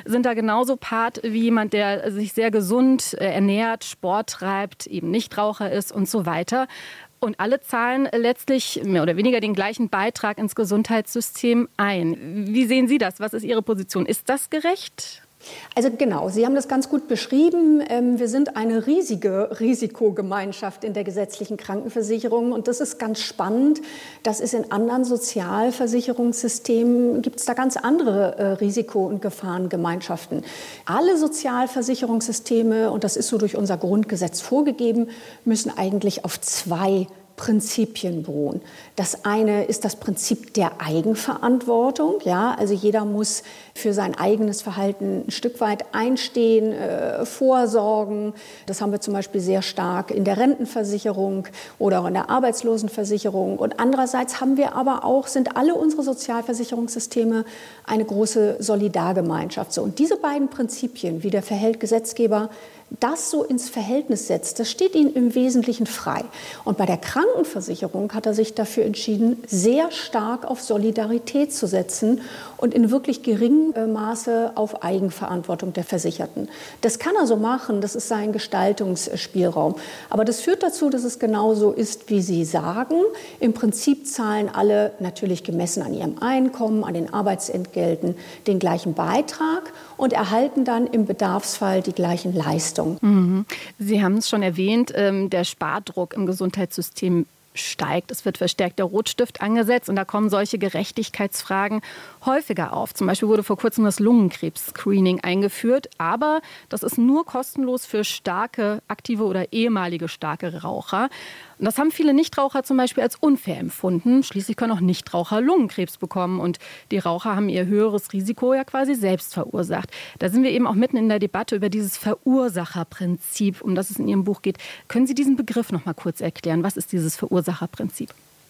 sind da genauso Part wie jemand, der sich sehr gesund ernährt, Sport treibt, eben Nichtraucher ist und so weiter. Und alle zahlen letztlich mehr oder weniger den gleichen Beitrag ins Gesundheitssystem ein. Wie sehen Sie das? Was ist Ihre Position? Ist das gerecht? Also genau, Sie haben das ganz gut beschrieben. Wir sind eine riesige Risikogemeinschaft in der gesetzlichen Krankenversicherung. Und das ist ganz spannend. Das ist in anderen Sozialversicherungssystemen, gibt es da ganz andere Risiko- und Gefahrengemeinschaften. Alle Sozialversicherungssysteme, und das ist so durch unser Grundgesetz vorgegeben, müssen eigentlich auf zwei Prinzipien beruhen. Das eine ist das Prinzip der Eigenverantwortung. Ja, also jeder muss für sein eigenes Verhalten ein Stück weit einstehen, vorsorgen. Das haben wir zum Beispiel sehr stark in der Rentenversicherung oder auch in der Arbeitslosenversicherung. Und andererseits haben wir aber auch, sind alle unsere Sozialversicherungssysteme eine große Solidargemeinschaft. So, und diese beiden Prinzipien, wie der Gesetzgeber das so ins Verhältnis setzt, das steht Ihnen im Wesentlichen frei. Und bei der Krankenversicherung hat er sich dafür entschieden, sehr stark auf Solidarität zu setzen und in wirklich geringem Maße auf Eigenverantwortung der Versicherten. Das kann er so machen, das ist sein Gestaltungsspielraum. Aber das führt dazu, dass es genauso ist, wie Sie sagen. Im Prinzip zahlen alle natürlich gemessen an ihrem Einkommen, an den Arbeitsentgelten den gleichen Beitrag und erhalten dann im Bedarfsfall die gleichen Leistungen. Sie haben es schon erwähnt, der Spardruck im Gesundheitssystem steigt. Es wird verstärkt der Rotstift angesetzt und da kommen solche Gerechtigkeitsfragen häufiger auf. Zum Beispiel wurde vor kurzem das Lungenkrebs-Screening eingeführt, aber das ist nur kostenlos für starke, aktive oder ehemalige starke Raucher. Und das haben viele Nichtraucher zum Beispiel als unfair empfunden. Schließlich können auch Nichtraucher Lungenkrebs bekommen und die Raucher haben ihr höheres Risiko ja quasi selbst verursacht. Da sind wir eben auch mitten in der Debatte über dieses Verursacherprinzip, um das es in Ihrem Buch geht. Können Sie diesen Begriff noch mal kurz erklären? Was ist dieses Verursacherprinzip?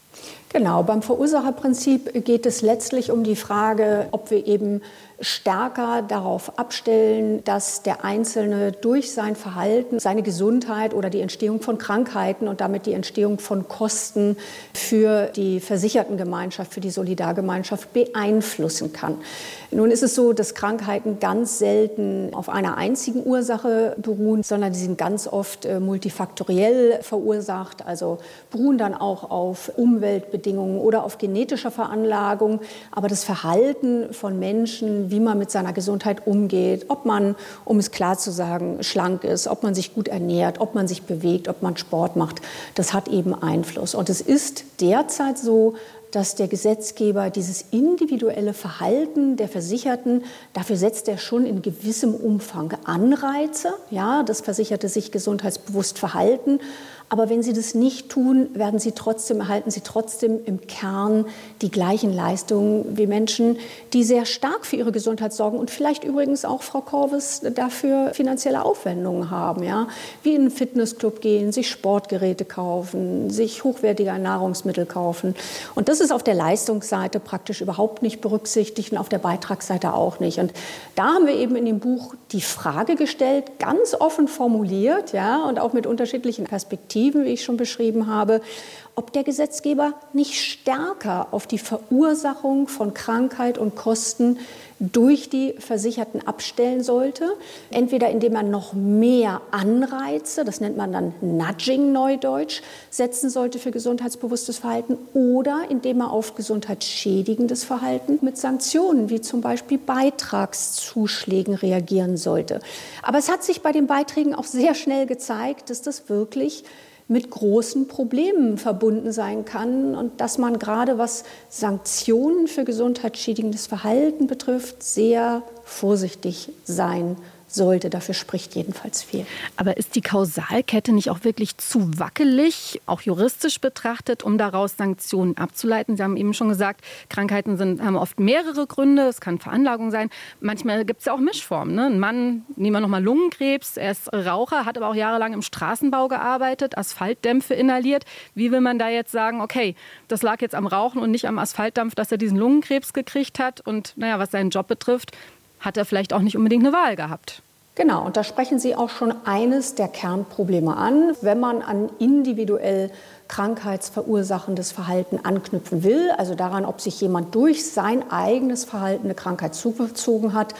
Genau, beim Verursacherprinzip geht es letztlich um die Frage, ob wir eben stärker darauf abstellen, dass der Einzelne durch sein Verhalten seine Gesundheit oder die Entstehung von Krankheiten und damit die Entstehung von Kosten für die Versichertengemeinschaft, für die Solidargemeinschaft beeinflussen kann. Nun ist es so, dass Krankheiten ganz selten auf einer einzigen Ursache beruhen, sondern die sind ganz oft multifaktoriell verursacht, also beruhen dann auch auf Umweltbedingungen oder auf genetischer Veranlagung. Aber das Verhalten von Menschen, wie man mit seiner Gesundheit umgeht, ob man, um es klar zu sagen, schlank ist, ob man sich gut ernährt, ob man sich bewegt, ob man Sport macht, das hat eben Einfluss. Und es ist derzeit so, dass der Gesetzgeber dieses individuelle Verhalten der Versicherten, dafür setzt er schon in gewissem Umfang Anreize, ja, dass Versicherte sich gesundheitsbewusst verhalten. Aber wenn sie das nicht tun, erhalten sie trotzdem im Kern die gleichen Leistungen wie Menschen, die sehr stark für ihre Gesundheit sorgen und vielleicht übrigens auch, Frau Korwes, dafür finanzielle Aufwendungen haben. Ja? Wie in einen Fitnessclub gehen, sich Sportgeräte kaufen, sich hochwertige Nahrungsmittel kaufen. Und das ist auf der Leistungsseite praktisch überhaupt nicht berücksichtigt und auf der Beitragsseite auch nicht. Und da haben wir eben in dem Buch die Frage gestellt, ganz offen formuliert, ja, und auch mit unterschiedlichen Perspektiven, wie ich schon beschrieben habe, ob der Gesetzgeber nicht stärker auf die Verursachung von Krankheit und Kosten durch die Versicherten abstellen sollte. Entweder indem man noch mehr Anreize, das nennt man dann Nudging Neudeutsch, setzen sollte für gesundheitsbewusstes Verhalten oder indem er auf gesundheitsschädigendes Verhalten mit Sanktionen wie zum Beispiel Beitragszuschlägen reagieren sollte. Aber es hat sich bei den Beiträgen auch sehr schnell gezeigt, dass das wirklich mit großen Problemen verbunden sein kann und dass man gerade was Sanktionen für gesundheitsschädigendes Verhalten betrifft, sehr vorsichtig sein sollte. Dafür spricht jedenfalls viel. Aber ist die Kausalkette nicht auch wirklich zu wackelig, auch juristisch betrachtet, um daraus Sanktionen abzuleiten? Sie haben eben schon gesagt, Krankheiten haben oft mehrere Gründe. Es kann Veranlagung sein. Manchmal gibt es ja auch Mischformen. Ne? Ein Mann, nehmen wir nochmal Lungenkrebs, er ist Raucher, hat aber auch jahrelang im Straßenbau gearbeitet, Asphaltdämpfe inhaliert. Wie will man da jetzt sagen, okay, das lag jetzt am Rauchen und nicht am Asphaltdampf, dass er diesen Lungenkrebs gekriegt hat? Und naja, was seinen Job betrifft, hat er vielleicht auch nicht unbedingt eine Wahl gehabt. Genau, und da sprechen Sie auch schon eines der Kernprobleme an. Wenn man an individuell krankheitsverursachendes Verhalten anknüpfen will, also daran, ob sich jemand durch sein eigenes Verhalten eine Krankheit zugezogen hat,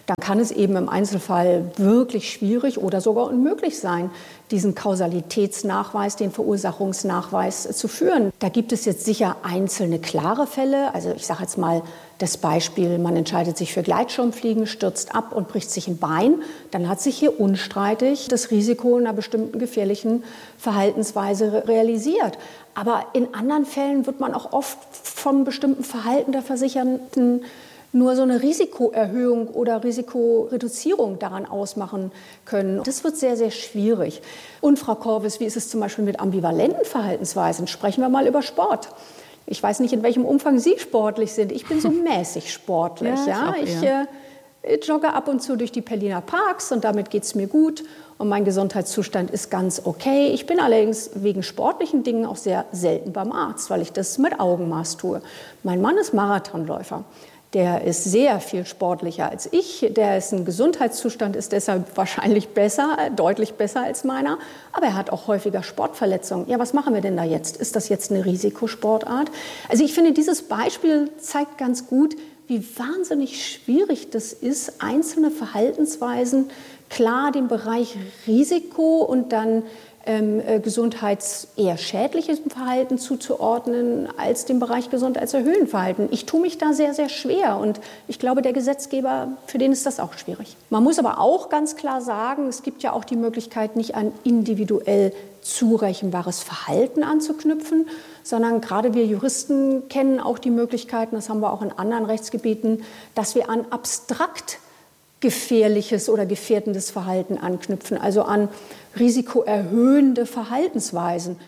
dann kann es eben im Einzelfall wirklich schwierig oder sogar unmöglich sein, diesen Kausalitätsnachweis, den Verursachungsnachweis zu führen. Da gibt es jetzt sicher einzelne klare Fälle. Also ich sage jetzt mal das Beispiel, man entscheidet sich für Gleitschirmfliegen, stürzt ab und bricht sich ein Bein. Dann hat sich hier unstreitig das Risiko einer bestimmten gefährlichen Verhaltensweise realisiert. Aber in anderen Fällen wird man auch oft vom bestimmten Verhalten der Versicherten nur so eine Risikoerhöhung oder Risikoreduzierung daran ausmachen können. Das wird sehr, sehr schwierig. Und Frau Korwes, wie ist es zum Beispiel mit ambivalenten Verhaltensweisen? Sprechen wir mal über Sport. Ich weiß nicht, in welchem Umfang Sie sportlich sind. Ich bin so mäßig sportlich. Ich jogge ab und zu durch die Berliner Parks und damit geht es mir gut. Und mein Gesundheitszustand ist ganz okay. Ich bin allerdings wegen sportlichen Dingen auch sehr selten beim Arzt, weil ich das mit Augenmaß tue. Mein Mann ist Marathonläufer. Der ist sehr viel sportlicher als ich. Dessen Gesundheitszustand ist deshalb wahrscheinlich besser, deutlich besser als meiner. Aber er hat auch häufiger Sportverletzungen. Ja, was machen wir denn da jetzt? Ist das jetzt eine Risikosportart? Also ich finde, dieses Beispiel zeigt ganz gut, wie wahnsinnig schwierig das ist, einzelne Verhaltensweisen klar dem Bereich Risiko und dann gesundheits eher schädliches Verhalten zuzuordnen als dem Bereich gesundheitserhöhendes Verhalten. Ich tue mich da sehr, sehr schwer und ich glaube, der Gesetzgeber, für den ist das auch schwierig. Man muss aber auch ganz klar sagen, es gibt ja auch die Möglichkeit, nicht an individuell zurechenbares Verhalten anzuknüpfen, sondern gerade wir Juristen kennen auch die Möglichkeiten, das haben wir auch in anderen Rechtsgebieten, dass wir an abstrakt gefährliches oder gefährdendes Verhalten anknüpfen, also an risikoerhöhende Verhaltensweisen.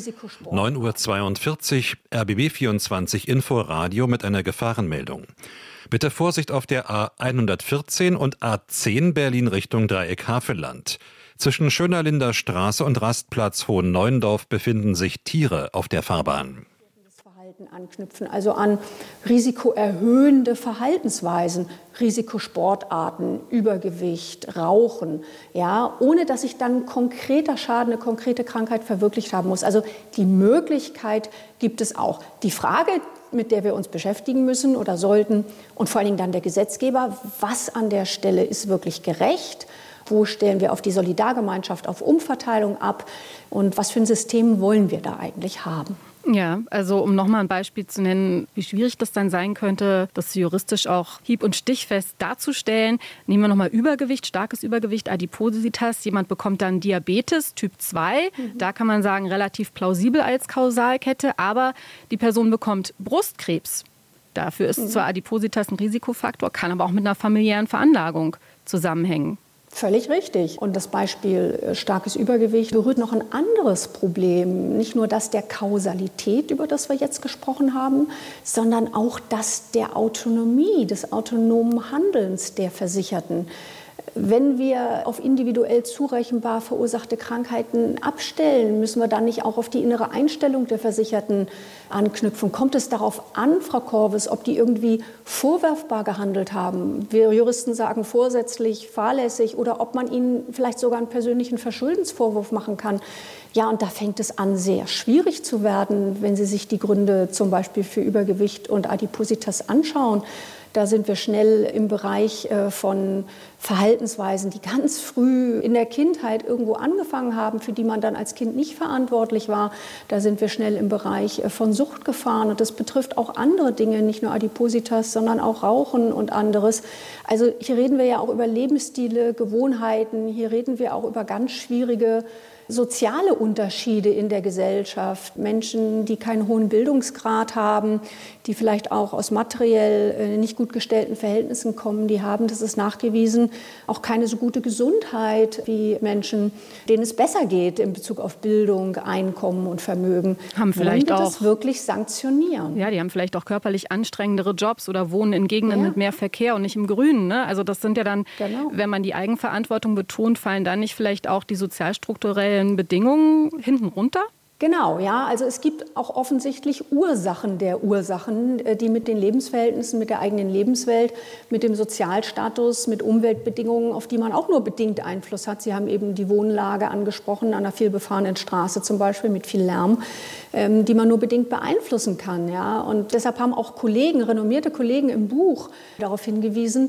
9:42 Uhr, RBB 24 Inforadio mit einer Gefahrenmeldung. Bitte Vorsicht auf der A114 und A10 Berlin Richtung Dreieck-Havelland. Zwischen Schönerlinder Straße und Rastplatz Hohenneuendorf befinden sich Tiere auf der Fahrbahn. Anknüpfen, also an risikoerhöhende Verhaltensweisen, Risikosportarten, Übergewicht, Rauchen, ja, ohne dass ich dann konkreter Schaden, eine konkrete Krankheit verwirklicht haben muss. Also die Möglichkeit gibt es auch. Die Frage, mit der wir uns beschäftigen müssen oder sollten und vor allen Dingen dann der Gesetzgeber, was an der Stelle ist wirklich gerecht? Wo stellen wir auf die Solidargemeinschaft, auf Umverteilung ab? Und was für ein System wollen wir da eigentlich haben? Ja, also um nochmal ein Beispiel zu nennen, wie schwierig das dann sein könnte, das juristisch auch hieb- und stichfest darzustellen. Nehmen wir nochmal Übergewicht, starkes Übergewicht, Adipositas. Jemand bekommt dann Diabetes Typ 2. Da kann man sagen, relativ plausibel als Kausalkette. Aber die Person bekommt Brustkrebs. Dafür ist zwar Adipositas ein Risikofaktor, kann aber auch mit einer familiären Veranlagung zusammenhängen. Völlig richtig. Und das Beispiel starkes Übergewicht berührt noch ein anderes Problem. Nicht nur das der Kausalität, über das wir jetzt gesprochen haben, sondern auch das der Autonomie, des autonomen Handelns der Versicherten. Wenn wir auf individuell zurechenbar verursachte Krankheiten abstellen, müssen wir dann nicht auch auf die innere Einstellung der Versicherten anknüpfen? Kommt es darauf an, Frau Korwes, ob die irgendwie vorwerfbar gehandelt haben? Wir Juristen sagen vorsätzlich, fahrlässig oder ob man ihnen vielleicht sogar einen persönlichen Verschuldensvorwurf machen kann. Ja, und da fängt es an, sehr schwierig zu werden, wenn Sie sich die Gründe zum Beispiel für Übergewicht und Adipositas anschauen. Da sind wir schnell im Bereich von Verhaltensweisen, die ganz früh in der Kindheit irgendwo angefangen haben, für die man dann als Kind nicht verantwortlich war. Da sind wir schnell im Bereich von Suchtgefahren. Und das betrifft auch andere Dinge, nicht nur Adipositas, sondern auch Rauchen und anderes. Also hier reden wir ja auch über Lebensstile, Gewohnheiten. Hier reden wir auch über ganz schwierige soziale Unterschiede in der Gesellschaft. Menschen, die keinen hohen Bildungsgrad haben, die vielleicht auch aus materiell nicht gut gestellten Verhältnissen kommen, die haben, das ist nachgewiesen, auch keine so gute Gesundheit wie Menschen, denen es besser geht in Bezug auf Bildung, Einkommen und Vermögen. Haben vielleicht wollen wir auch das wirklich sanktionieren? Ja, die haben vielleicht auch körperlich anstrengendere Jobs oder wohnen in Gegenden mit mehr Verkehr und nicht im Grünen. Ne? Also das sind ja dann, wenn man die Eigenverantwortung betont, fallen dann nicht vielleicht auch die sozialstrukturellen Bedingungen hinten runter? Genau, ja. Also es gibt auch offensichtlich Ursachen der Ursachen, die mit den Lebensverhältnissen, mit der eigenen Lebenswelt, mit dem Sozialstatus, mit Umweltbedingungen, auf die man auch nur bedingt Einfluss hat. Sie haben eben die Wohnlage angesprochen, an einer vielbefahrenen Straße zum Beispiel mit viel Lärm, die man nur bedingt beeinflussen kann. Ja. Und deshalb haben auch Kollegen, renommierte Kollegen im Buch darauf hingewiesen,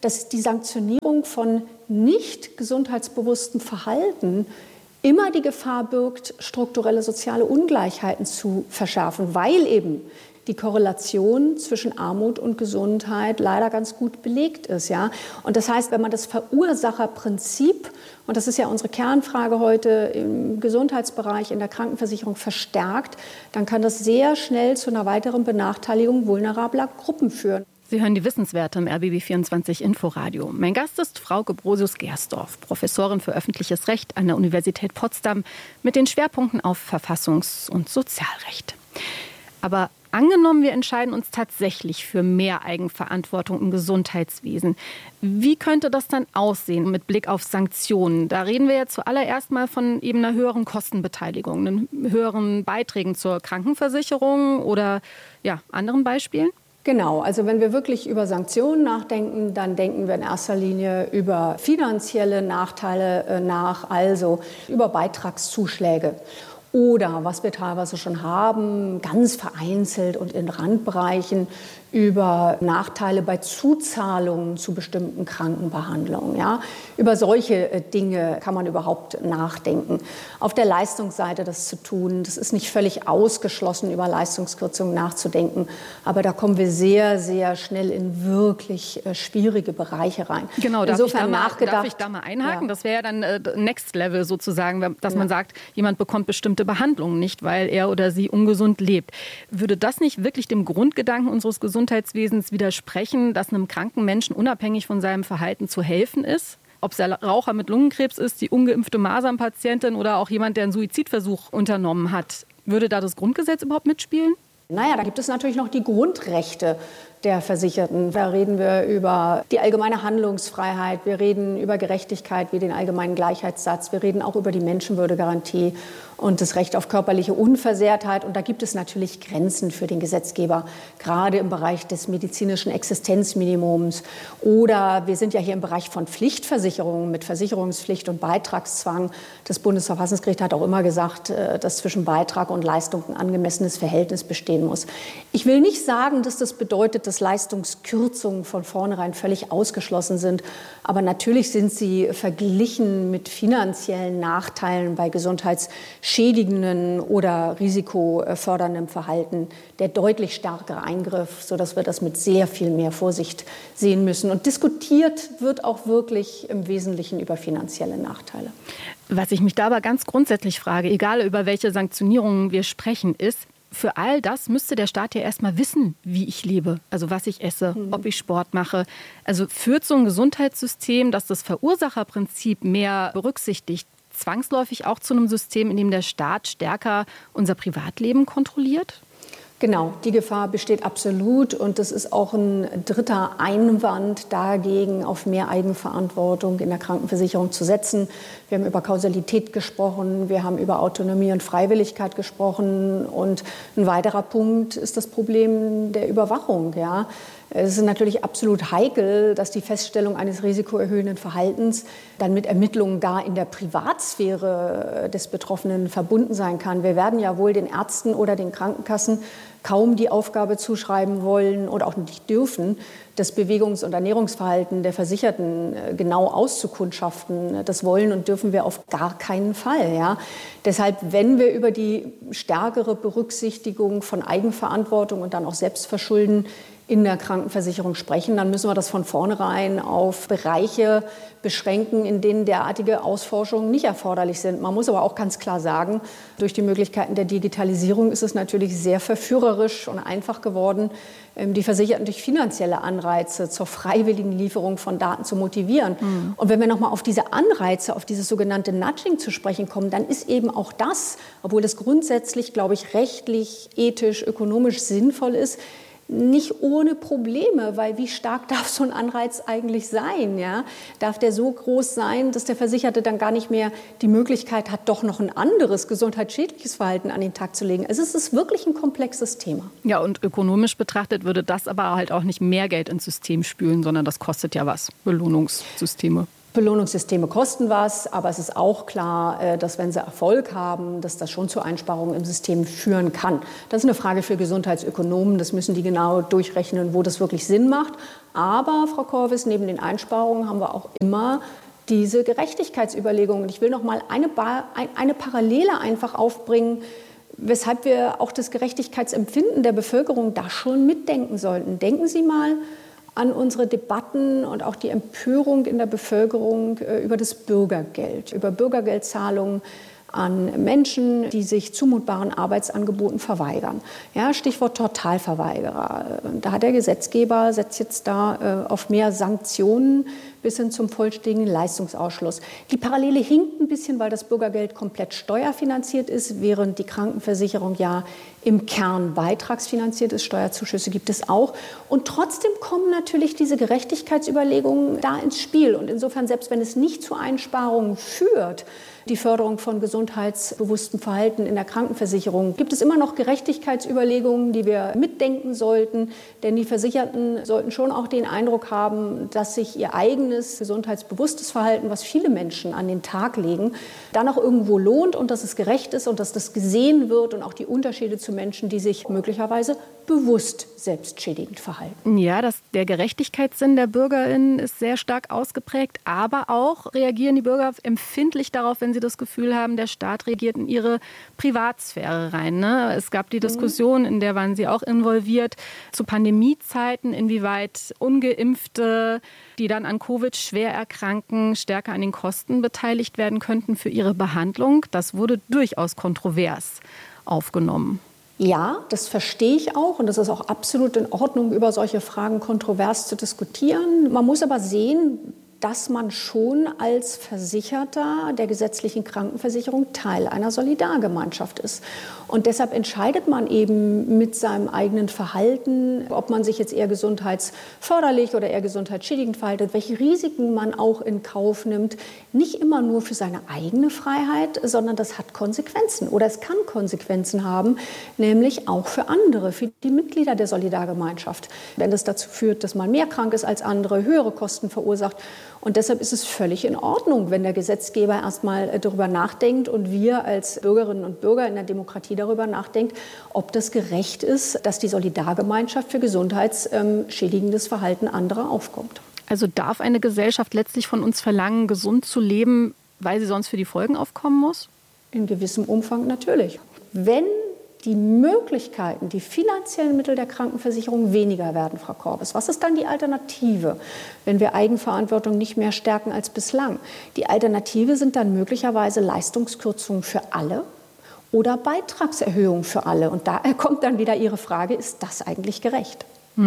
dass die Sanktionierung von nicht gesundheitsbewusstem Verhalten immer die Gefahr birgt, strukturelle soziale Ungleichheiten zu verschärfen, weil eben die Korrelation zwischen Armut und Gesundheit leider ganz gut belegt ist. Ja? Und das heißt, wenn man das Verursacherprinzip, und das ist ja unsere Kernfrage heute im Gesundheitsbereich, in der Krankenversicherung verstärkt, dann kann das sehr schnell zu einer weiteren Benachteiligung vulnerabler Gruppen führen. Sie hören die Wissenswerte im RBB24 Inforadio. Mein Gast ist Frauke Brosius-Gersdorf, Professorin für öffentliches Recht an der Universität Potsdam mit den Schwerpunkten auf Verfassungs- und Sozialrecht. Aber angenommen, wir entscheiden uns tatsächlich für mehr Eigenverantwortung im Gesundheitswesen. Wie könnte das dann aussehen mit Blick auf Sanktionen? Da reden wir ja zuallererst mal von eben einer höheren Kostenbeteiligung, höheren Beiträgen zur Krankenversicherung oder anderen Beispielen? Genau, also wenn wir wirklich über Sanktionen nachdenken, dann denken wir in erster Linie über finanzielle Nachteile nach, also über Beitragszuschläge. Oder was wir teilweise schon haben, ganz vereinzelt und in Randbereichen, über Nachteile bei Zuzahlungen zu bestimmten Krankenbehandlungen. Ja? Über solche Dinge kann man überhaupt nachdenken. Auf der Leistungsseite das zu tun, das ist nicht völlig ausgeschlossen, über Leistungskürzungen nachzudenken. Aber da kommen wir sehr, sehr schnell in wirklich schwierige Bereiche rein. Genau, darf ich da mal einhaken? Ja. Das wäre ja dann Next Level sozusagen, dass man sagt, jemand bekommt bestimmte Behandlungen nicht, weil er oder sie ungesund lebt. Würde das nicht wirklich dem Grundgedanken unseres Gesundheitswesens widersprechen, dass einem kranken Menschen unabhängig von seinem Verhalten zu helfen ist? Ob es der Raucher mit Lungenkrebs ist, die ungeimpfte Masernpatientin oder auch jemand, der einen Suizidversuch unternommen hat. Würde da das Grundgesetz überhaupt mitspielen? Naja, da gibt es natürlich noch die Grundrechte der Versicherten. Da reden wir über die allgemeine Handlungsfreiheit, wir reden über Gerechtigkeit wie den allgemeinen Gleichheitssatz, wir reden auch über die Menschenwürdegarantie und das Recht auf körperliche Unversehrtheit. Und da gibt es natürlich Grenzen für den Gesetzgeber, gerade im Bereich des medizinischen Existenzminimums. Oder wir sind ja hier im Bereich von Pflichtversicherungen mit Versicherungspflicht und Beitragszwang. Das Bundesverfassungsgericht hat auch immer gesagt, dass zwischen Beitrag und Leistung ein angemessenes Verhältnis bestehen muss. Ich will nicht sagen, dass das bedeutet, dass Leistungskürzungen von vornherein völlig ausgeschlossen sind. Aber natürlich sind sie verglichen mit finanziellen Nachteilen bei gesundheitsschädigenden oder risikoförderndem Verhalten der deutlich stärkere Eingriff, sodass wir das mit sehr viel mehr Vorsicht sehen müssen. Und diskutiert wird auch wirklich im Wesentlichen über finanzielle Nachteile. Was ich mich da aber ganz grundsätzlich frage, egal über welche Sanktionierungen wir sprechen, ist, für all das müsste der Staat ja erstmal wissen, wie ich lebe, also was ich esse, ob ich Sport mache. Also führt so ein Gesundheitssystem, das das Verursacherprinzip mehr berücksichtigt, zwangsläufig auch zu einem System, in dem der Staat stärker unser Privatleben kontrolliert? Genau, die Gefahr besteht absolut und das ist auch ein dritter Einwand dagegen, auf mehr Eigenverantwortung in der Krankenversicherung zu setzen. Wir haben über Kausalität gesprochen, wir haben über Autonomie und Freiwilligkeit gesprochen und ein weiterer Punkt ist das Problem der Überwachung. Ja. Es ist natürlich absolut heikel, dass die Feststellung eines risikoerhöhenden Verhaltens dann mit Ermittlungen gar in der Privatsphäre des Betroffenen verbunden sein kann. Wir werden ja wohl den Ärzten oder den Krankenkassen kaum die Aufgabe zuschreiben wollen oder auch nicht dürfen, das Bewegungs- und Ernährungsverhalten der Versicherten genau auszukundschaften. Das wollen und dürfen wir auf gar keinen Fall. Ja. Deshalb, wenn wir über die stärkere Berücksichtigung von Eigenverantwortung und dann auch Selbstverschulden in der Krankenversicherung sprechen, dann müssen wir das von vornherein auf Bereiche beschränken, in denen derartige Ausforschungen nicht erforderlich sind. Man muss aber auch ganz klar sagen, durch die Möglichkeiten der Digitalisierung ist es natürlich sehr verführerisch und einfach geworden, die Versicherten durch finanzielle Anreize zur freiwilligen Lieferung von Daten zu motivieren. Und wenn wir nochmal auf diese Anreize, auf dieses sogenannte Nudging zu sprechen kommen, dann ist eben auch das, obwohl das grundsätzlich, glaube ich, rechtlich, ethisch, ökonomisch sinnvoll ist, nicht ohne Probleme, weil wie stark darf so ein Anreiz eigentlich sein? Ja? Darf der so groß sein, dass der Versicherte dann gar nicht mehr die Möglichkeit hat, doch noch ein anderes gesundheitsschädliches Verhalten an den Tag zu legen? Also es ist wirklich ein komplexes Thema. Ja, und ökonomisch betrachtet würde das aber halt auch nicht mehr Geld ins System spülen, sondern das kostet ja was, Belohnungssysteme. Belohnungssysteme kosten was, aber es ist auch klar, dass wenn sie Erfolg haben, dass das schon zu Einsparungen im System führen kann. Das ist eine Frage für Gesundheitsökonomen, das müssen die genau durchrechnen, wo das wirklich Sinn macht. Aber, Frau Korwis, neben den Einsparungen haben wir auch immer diese Gerechtigkeitsüberlegungen. Ich will noch mal eine Parallele einfach aufbringen, weshalb wir auch das Gerechtigkeitsempfinden der Bevölkerung da schon mitdenken sollten. Denken Sie mal an unsere Debatten und auch die Empörung in der Bevölkerung über das Bürgergeld, über Bürgergeldzahlungen an Menschen, die sich zumutbaren Arbeitsangeboten verweigern. Ja, Stichwort Totalverweigerer. Da hat der Gesetzgeber, setzt jetzt da auf mehr Sanktionen bis hin zum vollständigen Leistungsausschluss. Die Parallele hinkt ein bisschen, weil das Bürgergeld komplett steuerfinanziert ist, während die Krankenversicherung ja im Kern beitragsfinanziert ist. Steuerzuschüsse gibt es auch. Und trotzdem kommen natürlich diese Gerechtigkeitsüberlegungen da ins Spiel. Und insofern, selbst wenn es nicht zu Einsparungen führt, die Förderung von gesundheitsbewusstem Verhalten in der Krankenversicherung, gibt es immer noch Gerechtigkeitsüberlegungen, die wir mitdenken sollten. Denn die Versicherten sollten schon auch den Eindruck haben, dass sich ihr eigenes gesundheitsbewusstes Verhalten, was viele Menschen an den Tag legen, dann auch irgendwo lohnt und dass es gerecht ist und dass das gesehen wird und auch die Unterschiede zu Menschen, die sich möglicherweise bewusst selbstschädigend verhalten. Ja, der Gerechtigkeitssinn der BürgerInnen ist sehr stark ausgeprägt, aber auch reagieren die Bürger empfindlich darauf, wenn sie das Gefühl haben, der Staat regiert in ihre Privatsphäre rein. Ne? Es gab die Diskussion, in der waren Sie auch involviert, zu Pandemiezeiten, inwieweit Ungeimpfte, die dann an Covid schwer erkranken, stärker an den Kosten beteiligt werden könnten für ihre Behandlung. Das wurde durchaus kontrovers aufgenommen. Ja, das verstehe ich auch und das ist auch absolut in Ordnung, über solche Fragen kontrovers zu diskutieren. Man muss aber sehen, dass man schon als Versicherter der gesetzlichen Krankenversicherung Teil einer Solidargemeinschaft ist. Und deshalb entscheidet man eben mit seinem eigenen Verhalten, ob man sich jetzt eher gesundheitsförderlich oder eher gesundheitsschädigend verhält, welche Risiken man auch in Kauf nimmt. Nicht immer nur für seine eigene Freiheit, sondern das hat Konsequenzen oder es kann Konsequenzen haben, nämlich auch für andere, für die Mitglieder der Solidargemeinschaft. Wenn das dazu führt, dass man mehr krank ist als andere, höhere Kosten verursacht. Und deshalb ist es völlig in Ordnung, wenn der Gesetzgeber erstmal darüber nachdenkt und wir als Bürgerinnen und Bürger in der Demokratie darüber nachdenken, ob das gerecht ist, dass die Solidargemeinschaft für gesundheitsschädigendes Verhalten anderer aufkommt. Also darf eine Gesellschaft letztlich von uns verlangen, gesund zu leben, weil sie sonst für die Folgen aufkommen muss? In gewissem Umfang natürlich. Wenn die Möglichkeiten, die finanziellen Mittel der Krankenversicherung weniger werden, Frau Korwis. Was ist dann die Alternative, wenn wir Eigenverantwortung nicht mehr stärken als bislang? Die Alternative sind dann möglicherweise Leistungskürzungen für alle oder Beitragserhöhungen für alle. Und da kommt dann wieder Ihre Frage, ist das eigentlich gerecht?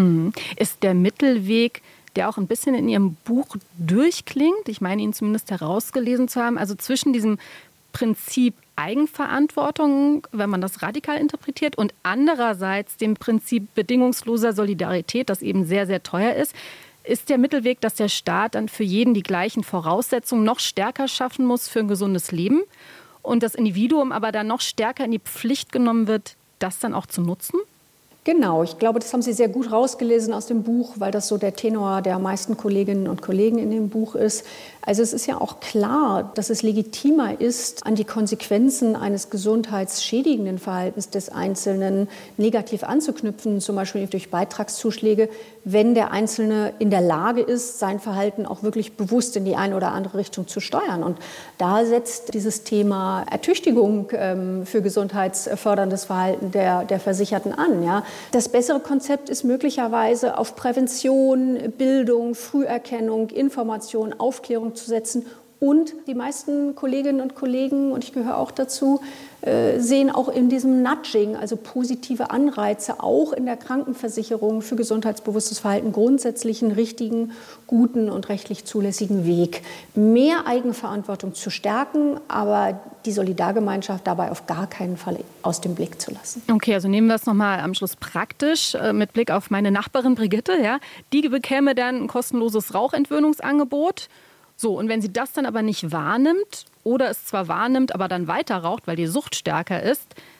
Ist der Mittelweg, der auch ein bisschen in Ihrem Buch durchklingt, ich meine ihn zumindest herausgelesen zu haben, also zwischen diesem Prinzip Eigenverantwortung, wenn man das radikal interpretiert, und andererseits dem Prinzip bedingungsloser Solidarität, das eben sehr, sehr teuer ist der Mittelweg, dass der Staat dann für jeden die gleichen Voraussetzungen noch stärker schaffen muss für ein gesundes Leben und das Individuum aber dann noch stärker in die Pflicht genommen wird, das dann auch zu nutzen? Genau, ich glaube, das haben Sie sehr gut rausgelesen aus dem Buch, weil das so der Tenor der meisten Kolleginnen und Kollegen in dem Buch ist. Also es ist ja auch klar, dass es legitimer ist, an die Konsequenzen eines gesundheitsschädigenden Verhaltens des Einzelnen negativ anzuknüpfen, zum Beispiel durch Beitragszuschläge, wenn der Einzelne in der Lage ist, sein Verhalten auch wirklich bewusst in die eine oder andere Richtung zu steuern. Und da setzt dieses Thema Ertüchtigung für gesundheitsförderndes Verhalten der Versicherten an. Ja. Das bessere Konzept ist möglicherweise auf Prävention, Bildung, Früherkennung, Information, Aufklärung zu setzen. Und die meisten Kolleginnen und Kollegen, und ich gehöre auch dazu, sehen auch in diesem Nudging, also positive Anreize, auch in der Krankenversicherung für gesundheitsbewusstes Verhalten grundsätzlich einen richtigen, guten und rechtlich zulässigen Weg. Mehr Eigenverantwortung zu stärken, aber die Solidargemeinschaft dabei auf gar keinen Fall aus dem Blick zu lassen. Okay, also nehmen wir es nochmal am Schluss praktisch mit Blick auf meine Nachbarin Brigitte. Ja, die bekäme dann ein kostenloses Rauchentwöhnungsangebot. So, und wenn sie das dann aber nicht wahrnimmt oder es zwar wahrnimmt, aber dann weiter raucht, weil die Sucht stärker ist,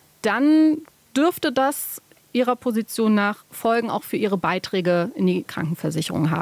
dann dürfte das ihrer Position nach Folgen auch für ihre Beiträge in die Krankenversicherung haben.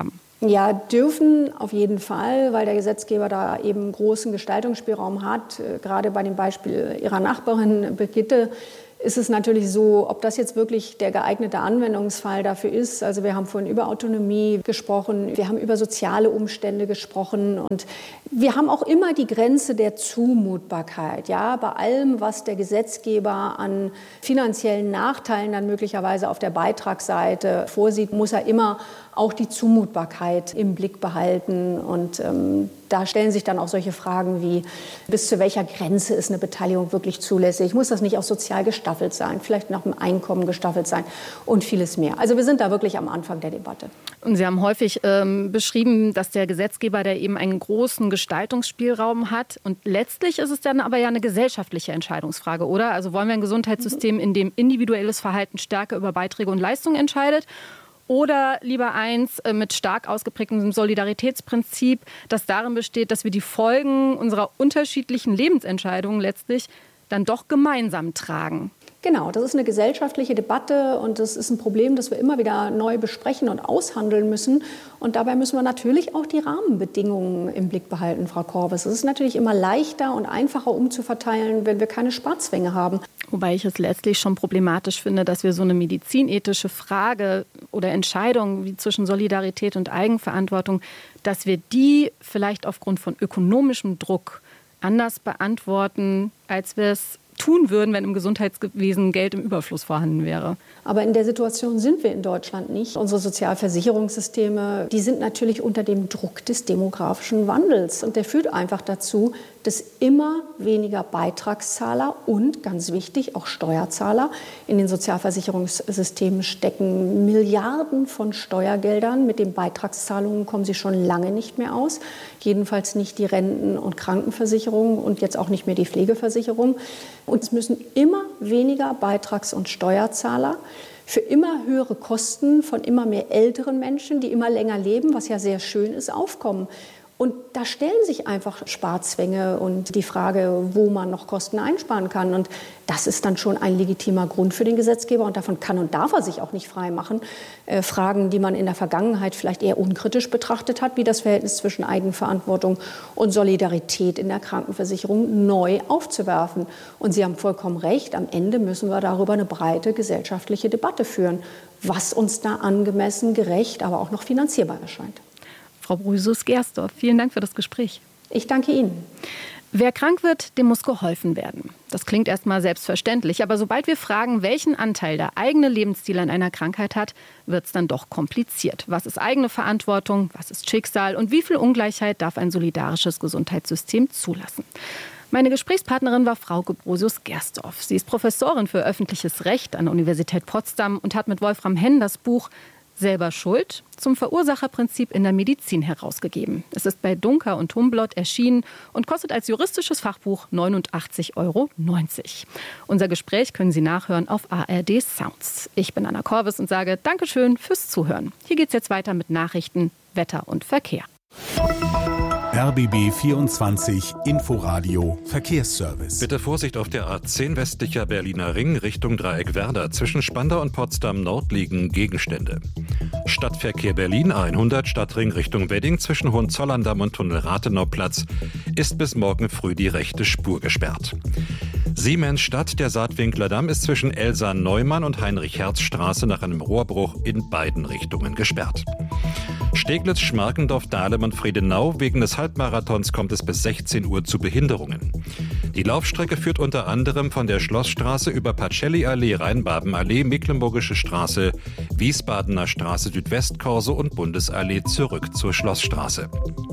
Ja, dürfen auf jeden Fall, weil der Gesetzgeber da eben großen Gestaltungsspielraum hat. Gerade bei dem Beispiel Ihrer Nachbarin Brigitte ist es natürlich so, ob das jetzt wirklich der geeignete Anwendungsfall dafür ist. Also wir haben vorhin über Autonomie gesprochen, wir haben über soziale Umstände gesprochen und wir haben auch immer die Grenze der Zumutbarkeit. Ja, bei allem, was der Gesetzgeber an finanziellen Nachteilen dann möglicherweise auf der Beitragsseite vorsieht, muss er immer auch die Zumutbarkeit im Blick behalten. Und da stellen sich dann auch solche Fragen wie, bis zu welcher Grenze ist eine Beteiligung wirklich zulässig? Muss das nicht auch sozial gestaffelt sein? Vielleicht nach dem Einkommen gestaffelt sein? Und vieles mehr. Also wir sind da wirklich am Anfang der Debatte. Und Sie haben häufig beschrieben, dass der Gesetzgeber da eben einen großen Gestaltungsspielraum hat. Und letztlich ist es dann aber ja eine gesellschaftliche Entscheidungsfrage, oder? Also wollen wir ein Gesundheitssystem, in dem individuelles Verhalten stärker über Beiträge und Leistungen entscheidet? Oder lieber eins mit stark ausgeprägtem Solidaritätsprinzip, das darin besteht, dass wir die Folgen unserer unterschiedlichen Lebensentscheidungen letztlich dann doch gemeinsam tragen? Genau, das ist eine gesellschaftliche Debatte und das ist ein Problem, das wir immer wieder neu besprechen und aushandeln müssen. Und dabei müssen wir natürlich auch die Rahmenbedingungen im Blick behalten, Frau Korwes. Es ist natürlich immer leichter und einfacher umzuverteilen, wenn wir keine Sparzwänge haben. Wobei ich es letztlich schon problematisch finde, dass wir so eine medizinethische Frage oder Entscheidung wie zwischen Solidarität und Eigenverantwortung, dass wir die vielleicht aufgrund von ökonomischem Druck anders beantworten, als wir es tun würden, wenn im Gesundheitswesen Geld im Überfluss vorhanden wäre. Aber in der Situation sind wir in Deutschland nicht. Unsere Sozialversicherungssysteme, die sind natürlich unter dem Druck des demografischen Wandels. Und der führt einfach dazu, dass immer weniger Beitragszahler und, ganz wichtig, auch Steuerzahler in den Sozialversicherungssystemen stecken. Milliarden von Steuergeldern. Mit den Beitragszahlungen kommen sie schon lange nicht mehr aus. Jedenfalls nicht die Renten- und Krankenversicherung und jetzt auch nicht mehr die Pflegeversicherung. Und es müssen immer weniger Beitrags- und Steuerzahler für immer höhere Kosten von immer mehr älteren Menschen, die immer länger leben, was ja sehr schön ist, aufkommen. Und da stellen sich einfach Sparzwänge und die Frage, wo man noch Kosten einsparen kann. Und das ist dann schon ein legitimer Grund für den Gesetzgeber. Und davon kann und darf er sich auch nicht frei machen. Fragen, die man in der Vergangenheit vielleicht eher unkritisch betrachtet hat, wie das Verhältnis zwischen Eigenverantwortung und Solidarität in der Krankenversicherung neu aufzuwerfen. Und Sie haben vollkommen recht, am Ende müssen wir darüber eine breite gesellschaftliche Debatte führen, was uns da angemessen, gerecht, aber auch noch finanzierbar erscheint. Frau Brüsus-Gersdorf, vielen Dank für das Gespräch. Ich danke Ihnen. Wer krank wird, dem muss geholfen werden. Das klingt erstmal selbstverständlich, aber sobald wir fragen, welchen Anteil der eigene Lebensstil an einer Krankheit hat, wird es dann doch kompliziert. Was ist eigene Verantwortung, was ist Schicksal und wie viel Ungleichheit darf ein solidarisches Gesundheitssystem zulassen? Meine Gesprächspartnerin war Frauke Brüsus-Gersdorf. Sie ist Professorin für öffentliches Recht an der Universität Potsdam und hat mit Wolfram Henn das Buch Selber Schuld zum Verursacherprinzip in der Medizin herausgegeben. Es ist bei Duncker und Humblot erschienen und kostet als juristisches Fachbuch 89,90 €. Unser Gespräch können Sie nachhören auf ARD Sounds. Ich bin Anna Korwes und sage Dankeschön fürs Zuhören. Hier geht's jetzt weiter mit Nachrichten, Wetter und Verkehr. RBB 24 Inforadio Verkehrsservice. Bitte Vorsicht auf der A10 westlicher Berliner Ring Richtung Dreieck-Werder. Zwischen Spandau und Potsdam Nord liegen Gegenstände. Stadtverkehr Berlin A100 Stadtring Richtung Wedding zwischen Hohenzollern-Damm und Tunnel-Rathenauplatz ist bis morgen früh die rechte Spur gesperrt. Siemensstadt, der Saatwinkler Damm, ist zwischen Elsa-Neumann und Heinrich-Herz-Straße nach einem Rohrbruch in beiden Richtungen gesperrt. Steglitz, Schmarkendorf, Dahlem und Friedenau. Wegen des Halbmarathons kommt es bis 16 Uhr zu Behinderungen. Die Laufstrecke führt unter anderem von der Schlossstraße über Pacelli-Allee, Rheinbabenallee, Mecklenburgische Straße, Wiesbadener Straße Südwestkorso und Bundesallee zurück zur Schlossstraße.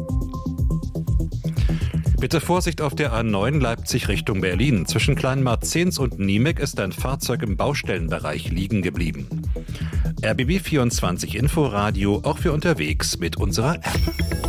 Bitte Vorsicht auf der A9 Leipzig Richtung Berlin. Zwischen Kleinmarzens und Niemek ist ein Fahrzeug im Baustellenbereich liegen geblieben. RBB 24 Inforadio auch für unterwegs mit unserer App.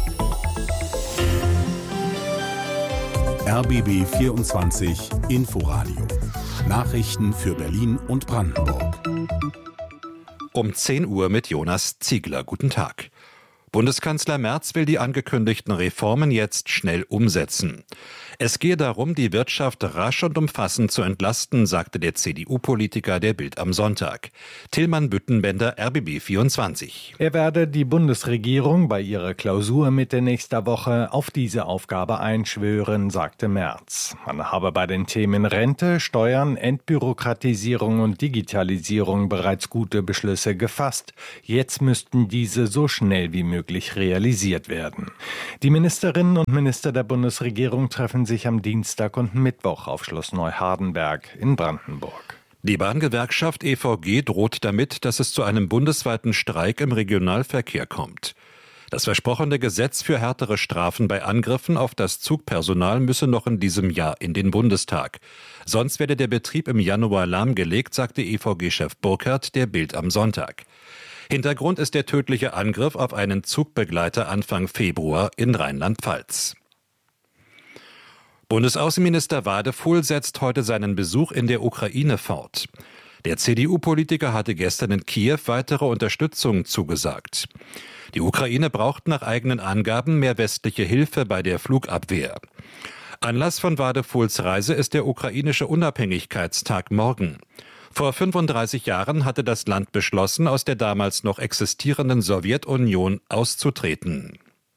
RBB 24 Inforadio. Nachrichten für Berlin und Brandenburg. Um 10 Uhr mit Jonas Ziegler. Guten Tag. Bundeskanzler Merz will die angekündigten Reformen jetzt schnell umsetzen. Es gehe darum, die Wirtschaft rasch und umfassend zu entlasten, sagte der CDU-Politiker der Bild am Sonntag. Tillmann Büttenbender, RBB 24. Er werde die Bundesregierung bei ihrer Klausur Mitte nächster Woche auf diese Aufgabe einschwören, sagte Merz. Man habe bei den Themen Rente, Steuern, Entbürokratisierung und Digitalisierung bereits gute Beschlüsse gefasst. Jetzt müssten diese so schnell wie möglich realisiert werden. Die Ministerinnen und Minister der Bundesregierung treffen sich am Dienstag und Mittwoch auf Schloss Neuhardenberg in Brandenburg. Die Bahngewerkschaft EVG droht damit, dass es zu einem bundesweiten Streik im Regionalverkehr kommt. Das versprochene Gesetz für härtere Strafen bei Angriffen auf das Zugpersonal müsse noch in diesem Jahr in den Bundestag. Sonst werde der Betrieb im Januar lahmgelegt, sagte EVG-Chef Burkhardt der Bild am Sonntag. Hintergrund ist der tödliche Angriff auf einen Zugbegleiter Anfang Februar in Rheinland-Pfalz. Bundesaußenminister Wadefuhl setzt heute seinen Besuch in der Ukraine fort. Der CDU-Politiker hatte gestern in Kiew weitere Unterstützung zugesagt. Die Ukraine braucht nach eigenen Angaben mehr westliche Hilfe bei der Flugabwehr. Anlass von Wadefuhls Reise ist der ukrainische Unabhängigkeitstag morgen. Vor 35 Jahren hatte das Land beschlossen, aus der damals noch existierenden Sowjetunion auszutreten.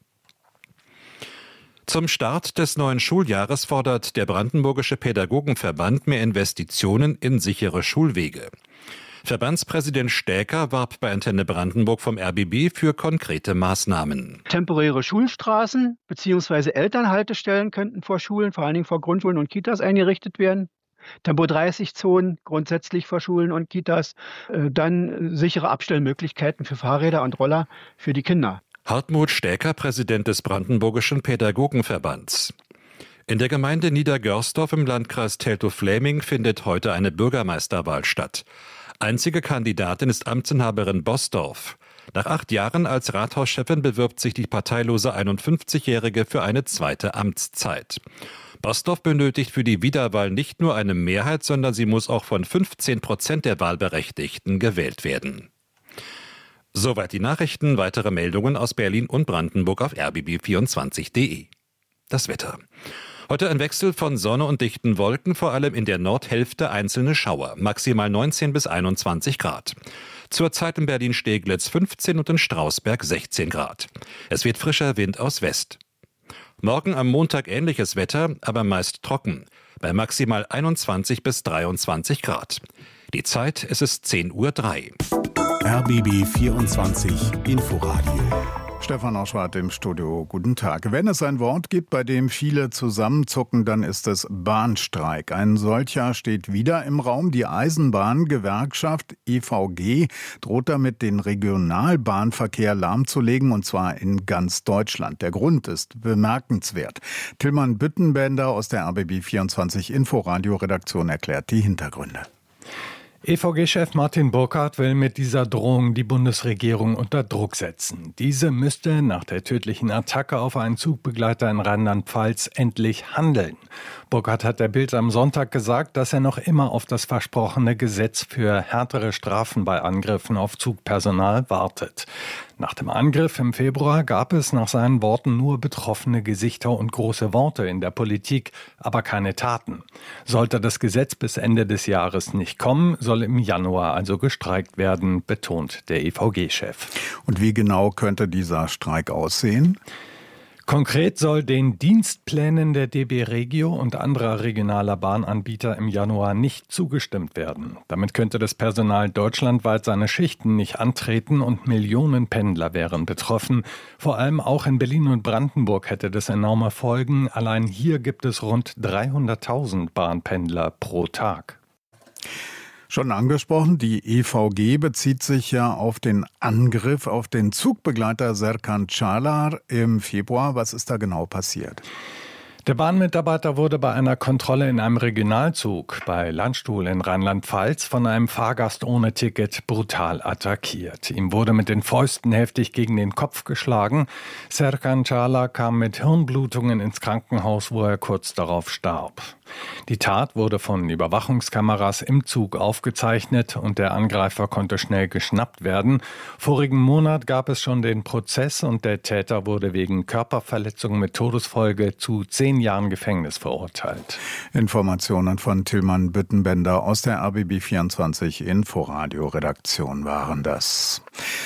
Zum Start des neuen Schuljahres fordert der Brandenburgische Pädagogenverband mehr Investitionen in sichere Schulwege. Verbandspräsident Stäker warb bei Antenne Brandenburg vom RBB für konkrete Maßnahmen. Temporäre Schulstraßen bzw. Elternhaltestellen könnten vor Schulen, vor allen Dingen vor Grundschulen und Kitas eingerichtet werden. Tempo-30-Zonen grundsätzlich vor Schulen und Kitas. Dann sichere Abstellmöglichkeiten für Fahrräder und Roller für die Kinder. Hartmut Stäker, Präsident des Brandenburgischen Pädagogenverbands. In der Gemeinde Niedergörsdorf im Landkreis Teltow-Fläming findet heute eine Bürgermeisterwahl statt. Einzige Kandidatin ist Amtsinhaberin Bosdorf. Nach 8 Jahren als Rathauschefin bewirbt sich die parteilose 51-Jährige für eine zweite Amtszeit. Bosdorf benötigt für die Wiederwahl nicht nur eine Mehrheit, sondern sie muss auch von 15% der Wahlberechtigten gewählt werden. Soweit die Nachrichten. Weitere Meldungen aus Berlin und Brandenburg auf rbb24.de. Das Wetter. Heute ein Wechsel von Sonne und dichten Wolken, vor allem in der Nordhälfte einzelne Schauer, maximal 19 bis 21 Grad. Zurzeit in Berlin-Steglitz 15 und in Strausberg 16 Grad. Es wird frischer Wind aus West. Morgen am Montag ähnliches Wetter, aber meist trocken, bei maximal 21 bis 23 Grad. Die Zeit, es ist 10:03 Uhr. RBB 24 Inforadio. Stefan Oschwart im Studio. Guten Tag. Wenn es ein Wort gibt, bei dem viele zusammenzucken, dann ist es Bahnstreik. Ein solcher steht wieder im Raum. Die Eisenbahngewerkschaft EVG droht damit, den Regionalbahnverkehr lahmzulegen, und zwar in ganz Deutschland. Der Grund ist bemerkenswert. Tillmann Büttenbender aus der RBB 24 Inforadio-Redaktion erklärt die Hintergründe. EVG-Chef Martin Burkhardt will mit dieser Drohung die Bundesregierung unter Druck setzen. Diese müsste nach der tödlichen Attacke auf einen Zugbegleiter in Rheinland-Pfalz endlich handeln. Burkhardt hat der Bild am Sonntag gesagt, dass er noch immer auf das versprochene Gesetz für härtere Strafen bei Angriffen auf Zugpersonal wartet. Nach dem Angriff im Februar gab es nach seinen Worten nur betroffene Gesichter und große Worte in der Politik, aber keine Taten. Sollte das Gesetz bis Ende des Jahres nicht kommen, soll im Januar also gestreikt werden, betont der EVG-Chef. Und wie genau könnte dieser Streik aussehen? Konkret soll den Dienstplänen der DB Regio und anderer regionaler Bahnanbieter im Januar nicht zugestimmt werden. Damit könnte das Personal deutschlandweit seine Schichten nicht antreten und Millionen Pendler wären betroffen. Vor allem auch in Berlin und Brandenburg hätte das enorme Folgen. Allein hier gibt es rund 300.000 Bahnpendler pro Tag. Schon angesprochen, die EVG bezieht sich ja auf den Angriff auf den Zugbegleiter Serkan Çağlar im Februar. Was ist da genau passiert? Der Bahnmitarbeiter wurde bei einer Kontrolle in einem Regionalzug bei Landstuhl in Rheinland-Pfalz von einem Fahrgast ohne Ticket brutal attackiert. Ihm wurde mit den Fäusten heftig gegen den Kopf geschlagen. Serkan Çağlar kam mit Hirnblutungen ins Krankenhaus, wo er kurz darauf starb. Die Tat wurde von Überwachungskameras im Zug aufgezeichnet und der Angreifer konnte schnell geschnappt werden. Vorigen Monat gab es schon den Prozess und der Täter wurde wegen Körperverletzung mit Todesfolge zu 10 Jahren Gefängnis verurteilt. Informationen von Tillmann Büttenbender aus der RBB 24 Inforadio-Redaktion waren das.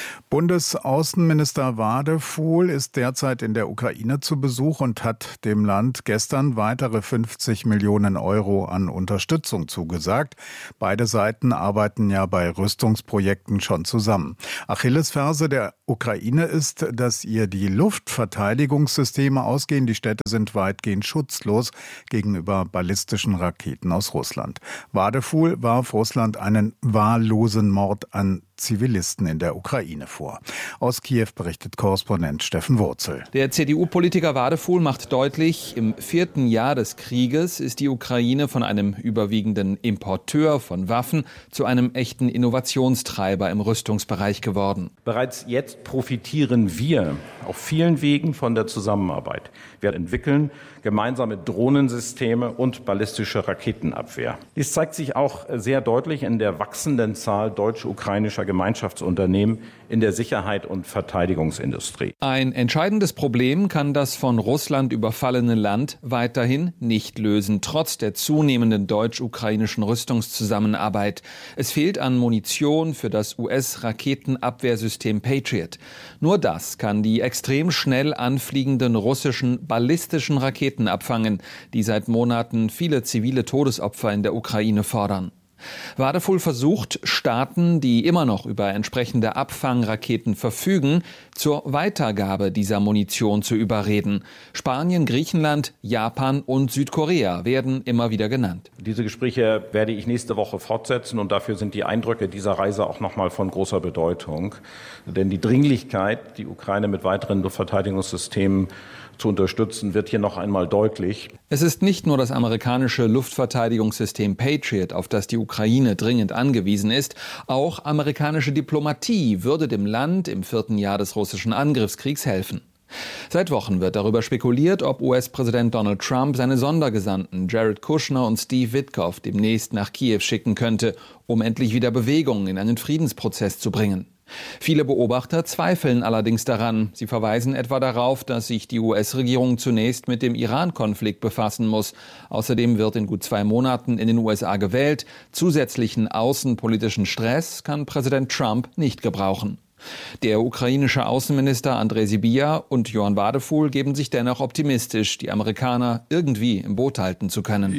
Bundesaußenminister Wadefuhl ist derzeit in der Ukraine zu Besuch und hat dem Land gestern weitere 50 Millionen Euro an Unterstützung zugesagt. Beide Seiten arbeiten ja bei Rüstungsprojekten schon zusammen. Achillesferse der Ukraine ist, dass ihr die Luftverteidigungssysteme ausgehen. Die Städte sind weitgehend schutzlos gegenüber ballistischen Raketen aus Russland. Wadefuhl warf Russland einen wahllosen Mord an Zivilisten in der Ukraine vor. Aus Kiew berichtet Korrespondent Steffen Wurzel. Der CDU-Politiker Wadefuhl macht deutlich, im 4. Jahr des Krieges ist die Ukraine von einem überwiegenden Importeur von Waffen zu einem echten Innovationstreiber im Rüstungsbereich geworden. Bereits jetzt profitieren wir auf vielen Wegen von der Zusammenarbeit. Wir entwickeln gemeinsame Drohnensysteme und ballistische Raketenabwehr. Dies zeigt sich auch sehr deutlich in der wachsenden Zahl deutsch-ukrainischer Gemeinschaftsunternehmen in der Sicherheit- und Verteidigungsindustrie. Ein entscheidendes Problem kann das von Russland überfallene Land weiterhin nicht lösen, trotz der zunehmenden deutsch-ukrainischen Rüstungszusammenarbeit. Es fehlt an Munition für das US-Raketenabwehrsystem Patriot. Nur das kann die extrem schnell anfliegenden russischen ballistischen Raketen abfangen, die seit Monaten viele zivile Todesopfer in der Ukraine fordern. Wadefuhl versucht, Staaten, die immer noch über entsprechende Abfangraketen verfügen, zur Weitergabe dieser Munition zu überreden. Spanien, Griechenland, Japan und Südkorea werden immer wieder genannt. Diese Gespräche werde ich nächste Woche fortsetzen und dafür sind die Eindrücke dieser Reise auch nochmal von großer Bedeutung. Denn die Dringlichkeit, die Ukraine mit weiteren Luftverteidigungssystemen zu unterstützen, wird hier noch einmal deutlich. Es ist nicht nur das amerikanische Luftverteidigungssystem Patriot, auf das die Ukraine dringend angewiesen ist. Auch amerikanische Diplomatie würde dem Land im 4. Jahr des russischen Angriffskriegs helfen. Seit Wochen wird darüber spekuliert, ob US-Präsident Donald Trump seine Sondergesandten Jared Kushner und Steve Witkoff demnächst nach Kiew schicken könnte, um endlich wieder Bewegung in einen Friedensprozess zu bringen. Viele Beobachter zweifeln allerdings daran. Sie verweisen etwa darauf, dass sich die US-Regierung zunächst mit dem Iran-Konflikt befassen muss. Außerdem wird in gut 2 Monaten in den USA gewählt. Zusätzlichen außenpolitischen Stress kann Präsident Trump nicht gebrauchen. Der ukrainische Außenminister Andrej Sybiha und Johann Wadefuhl geben sich dennoch optimistisch, die Amerikaner irgendwie im Boot halten zu können.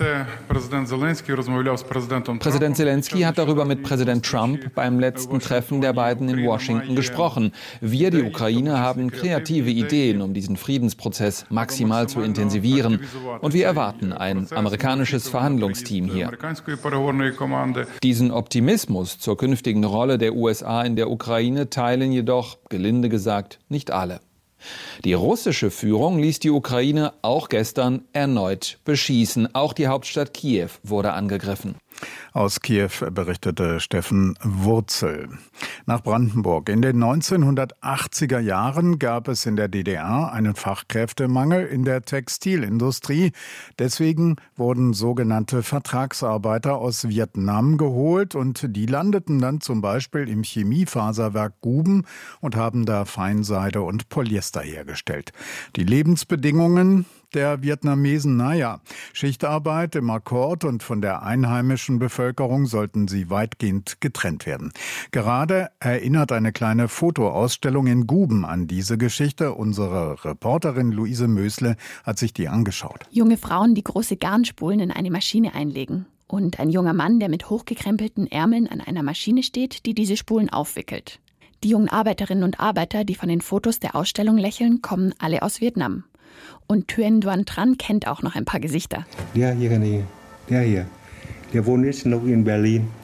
Präsident Zelensky hat darüber mit Präsident Trump beim letzten Treffen der beiden in Washington gesprochen. Wir, die Ukraine, haben kreative Ideen, um diesen Friedensprozess maximal zu intensivieren. Und wir erwarten ein amerikanisches Verhandlungsteam hier. Diesen Optimismus zur künftigen Rolle der USA in der Ukraine teilen jedoch, gelinde gesagt, nicht alle. Die russische Führung ließ die Ukraine auch gestern erneut beschießen. Auch die Hauptstadt Kiew wurde angegriffen. Aus Kiew berichtete Steffen Wurzel. Nach Brandenburg. In den 1980er Jahren gab es in der DDR einen Fachkräftemangel in der Textilindustrie. Deswegen wurden sogenannte Vertragsarbeiter aus Vietnam geholt und die landeten dann zum Beispiel im Chemiefaserwerk Guben und haben da Feinseide und Polyester hergestellt. Die Lebensbedingungen der Vietnamesen, Schichtarbeit im Akkord und von der einheimischen Bevölkerung sollten sie weitgehend getrennt werden. Gerade erinnert eine kleine Fotoausstellung in Guben an diese Geschichte. Unsere Reporterin Luise Mösle hat sich die angeschaut. Junge Frauen, die große Garnspulen in eine Maschine einlegen. Und ein junger Mann, der mit hochgekrempelten Ärmeln an einer Maschine steht, die diese Spulen aufwickelt. Die jungen Arbeiterinnen und Arbeiter, die von den Fotos der Ausstellung lächeln, kommen alle aus Vietnam. Und Thuyen Duan Tran kennt auch noch ein paar Gesichter. Der hier, der wohnt jetzt noch in Berlin.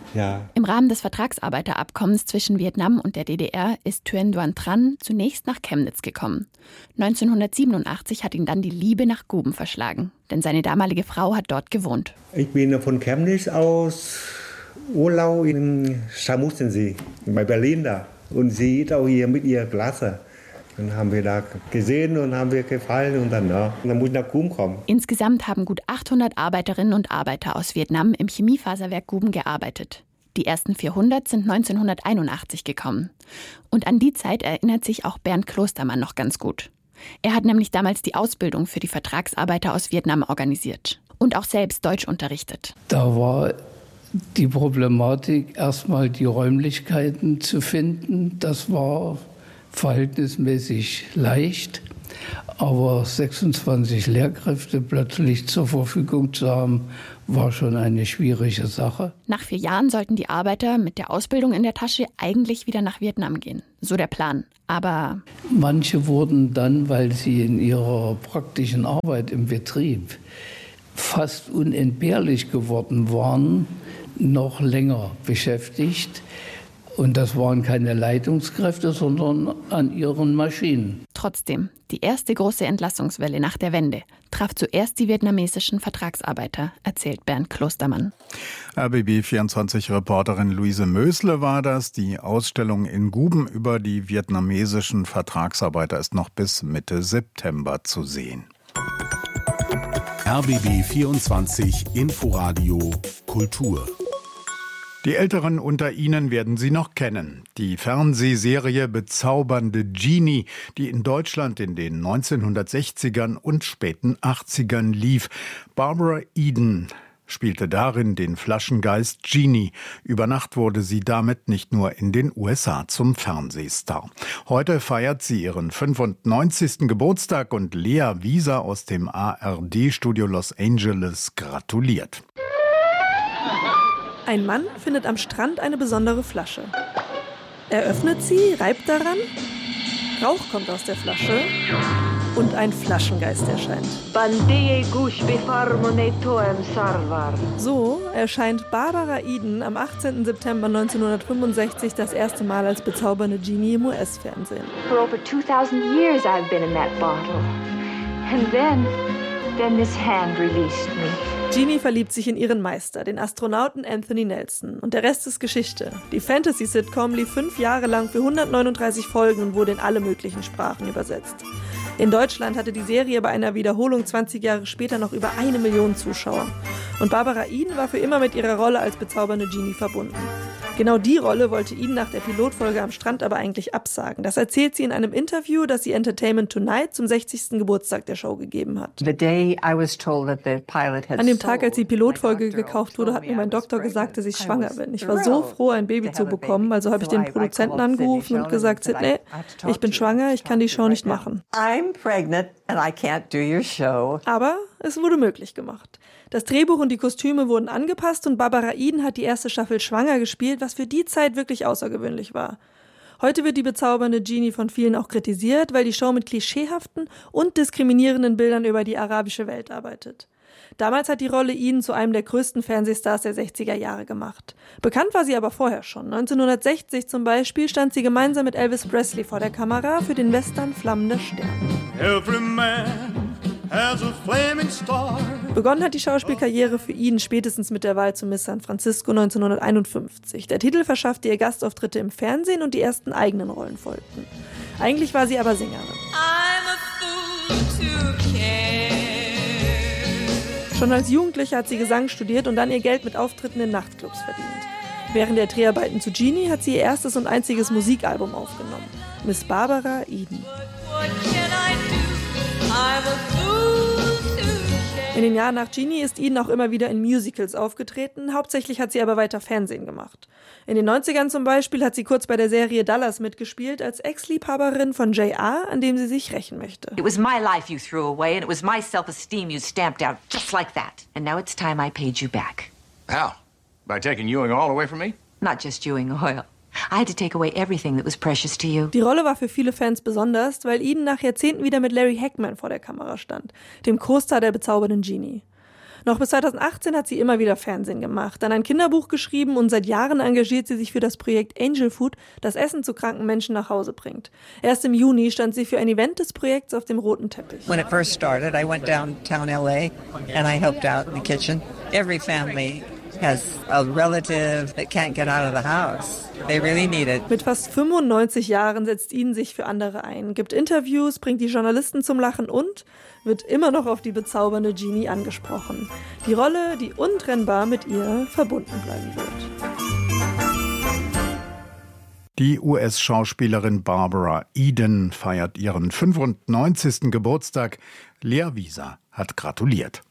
Ja. Im Rahmen des Vertragsarbeiterabkommens zwischen Vietnam und der DDR ist Tuyen Duan Tran zunächst nach Chemnitz gekommen. 1987 hat ihn dann die Liebe nach Guben verschlagen, denn seine damalige Frau hat dort gewohnt. Ich bin von Chemnitz aus Urlaub in Scharmutzensee, bei Berlin da. Und sie ist auch hier mit ihrer Klasse. Dann haben wir da gesehen und haben wir gefallen und dann muss ich nach Guben kommen. Insgesamt haben gut 800 Arbeiterinnen und Arbeiter aus Vietnam im Chemiefaserwerk Guben gearbeitet. Die ersten 400 sind 1981 gekommen. Und an die Zeit erinnert sich auch Bernd Klostermann noch ganz gut. Er hat nämlich damals die Ausbildung für die Vertragsarbeiter aus Vietnam organisiert und auch selbst Deutsch unterrichtet. Da war die Problematik, erstmal die Räumlichkeiten zu finden. Das war verhältnismäßig leicht, aber 26 Lehrkräfte plötzlich zur Verfügung zu haben, war schon eine schwierige Sache. Nach 4 Jahren sollten die Arbeiter mit der Ausbildung in der Tasche eigentlich wieder nach Vietnam gehen. So der Plan. Aber manche wurden dann, weil sie in ihrer praktischen Arbeit im Betrieb fast unentbehrlich geworden waren, noch länger beschäftigt. Und das waren keine Leitungskräfte, sondern an ihren Maschinen. Trotzdem, die erste große Entlassungswelle nach der Wende traf zuerst die vietnamesischen Vertragsarbeiter, erzählt Bernd Klostermann. RBB24-Reporterin Luise Mösle war das. Die Ausstellung in Guben über die vietnamesischen Vertragsarbeiter ist noch bis Mitte September zu sehen. RBB24 Inforadio Kultur. Die Älteren unter Ihnen werden sie noch kennen. Die Fernsehserie Bezaubernde Genie, die in Deutschland in den 1960ern und späten 80ern lief. Barbara Eden spielte darin den Flaschengeist Genie. Über Nacht wurde sie damit nicht nur in den USA zum Fernsehstar. Heute feiert sie ihren 95. Geburtstag und Lea Wieser aus dem ARD-Studio Los Angeles gratuliert. Ein Mann findet am Strand eine besondere Flasche. Er öffnet sie, reibt daran, Rauch kommt aus der Flasche und ein Flaschengeist erscheint. So erscheint Barbara Eden am 18. September 1965 das erste Mal als bezaubernde Genie im US-Fernsehen. For over 2000 years I've been in that bottle. And then this hand released me. Genie verliebt sich in ihren Meister, den Astronauten Anthony Nelson. Und der Rest ist Geschichte. Die Fantasy-Sitcom lief 5 Jahre lang für 139 Folgen und wurde in alle möglichen Sprachen übersetzt. In Deutschland hatte die Serie bei einer Wiederholung 20 Jahre später noch über 1 Million Zuschauer. Und Barbara Eden war für immer mit ihrer Rolle als bezaubernde Genie verbunden. Genau die Rolle wollte Eden nach der Pilotfolge am Strand aber eigentlich absagen. Das erzählt sie in einem Interview, das sie Entertainment Tonight zum 60. Geburtstag der Show gegeben hat. An dem Tag, als die Pilotfolge gekauft wurde, hat mir mein Doktor gesagt, dass ich schwanger bin. Ich war so froh, ein Baby zu bekommen, also habe ich den Produzenten angerufen und gesagt, Sidney, ich bin schwanger, ich kann die Show nicht machen. Aber es wurde möglich gemacht. Das Drehbuch und die Kostüme wurden angepasst und Barbara Eden hat die erste Staffel schwanger gespielt, was für die Zeit wirklich außergewöhnlich war. Heute wird die bezaubernde Genie von vielen auch kritisiert, weil die Show mit klischeehaften und diskriminierenden Bildern über die arabische Welt arbeitet. Damals hat die Rolle Eden zu einem der größten Fernsehstars der 60er Jahre gemacht. Bekannt war sie aber vorher schon. 1960 zum Beispiel stand sie gemeinsam mit Elvis Presley vor der Kamera für den Western Flammender Stern. Every man has a flaming star. Begonnen hat die Schauspielkarriere für Eden spätestens mit der Wahl zu Miss San Francisco 1951. Der Titel verschaffte ihr Gastauftritte im Fernsehen und die ersten eigenen Rollen folgten. Eigentlich war sie aber Sängerin. Schon als Jugendliche hat sie Gesang studiert und dann ihr Geld mit Auftritten in Nachtclubs verdient. Während der Dreharbeiten zu Genie hat sie ihr erstes und einziges Musikalbum aufgenommen. Miss Barbara Eden. In den Jahren nach Genie ist Eden auch immer wieder in Musicals aufgetreten, hauptsächlich hat sie aber weiter Fernsehen gemacht. In den 90ern zum Beispiel hat sie kurz bei der Serie Dallas mitgespielt, als Ex-Liebhaberin von J.R., an dem sie sich rächen möchte. It was my life you threw away and it was my self-esteem you stamped out, just like that. And now it's time I paid you back. How? By taking Ewing Oil away from me? Not just Ewing Oil. I had to take away everything that was precious to you. Die Rolle war für viele Fans besonders, weil Eden nach Jahrzehnten wieder mit Larry Hagman vor der Kamera stand, dem Co-Star der bezaubernden Genie. Noch bis 2018 hat sie immer wieder Fernsehen gemacht, dann ein Kinderbuch geschrieben und seit Jahren engagiert sie sich für das Projekt Angel Food, das Essen zu kranken Menschen nach Hause bringt. Erst im Juni stand sie für ein Event des Projekts auf dem roten Teppich. When it first started, I went downtown LA and I helped out in the kitchen. Every family has a relative that can't get out of the house. They really need it. Mit fast 95 Jahren setzt Iden sich für andere ein, gibt Interviews, bringt die Journalisten zum Lachen und wird immer noch auf die bezaubernde Jeannie angesprochen. Die Rolle, die untrennbar mit ihr verbunden bleiben wird. Die US-Schauspielerin Barbara Eden feiert ihren 95. Geburtstag. Lea Wieser hat gratuliert.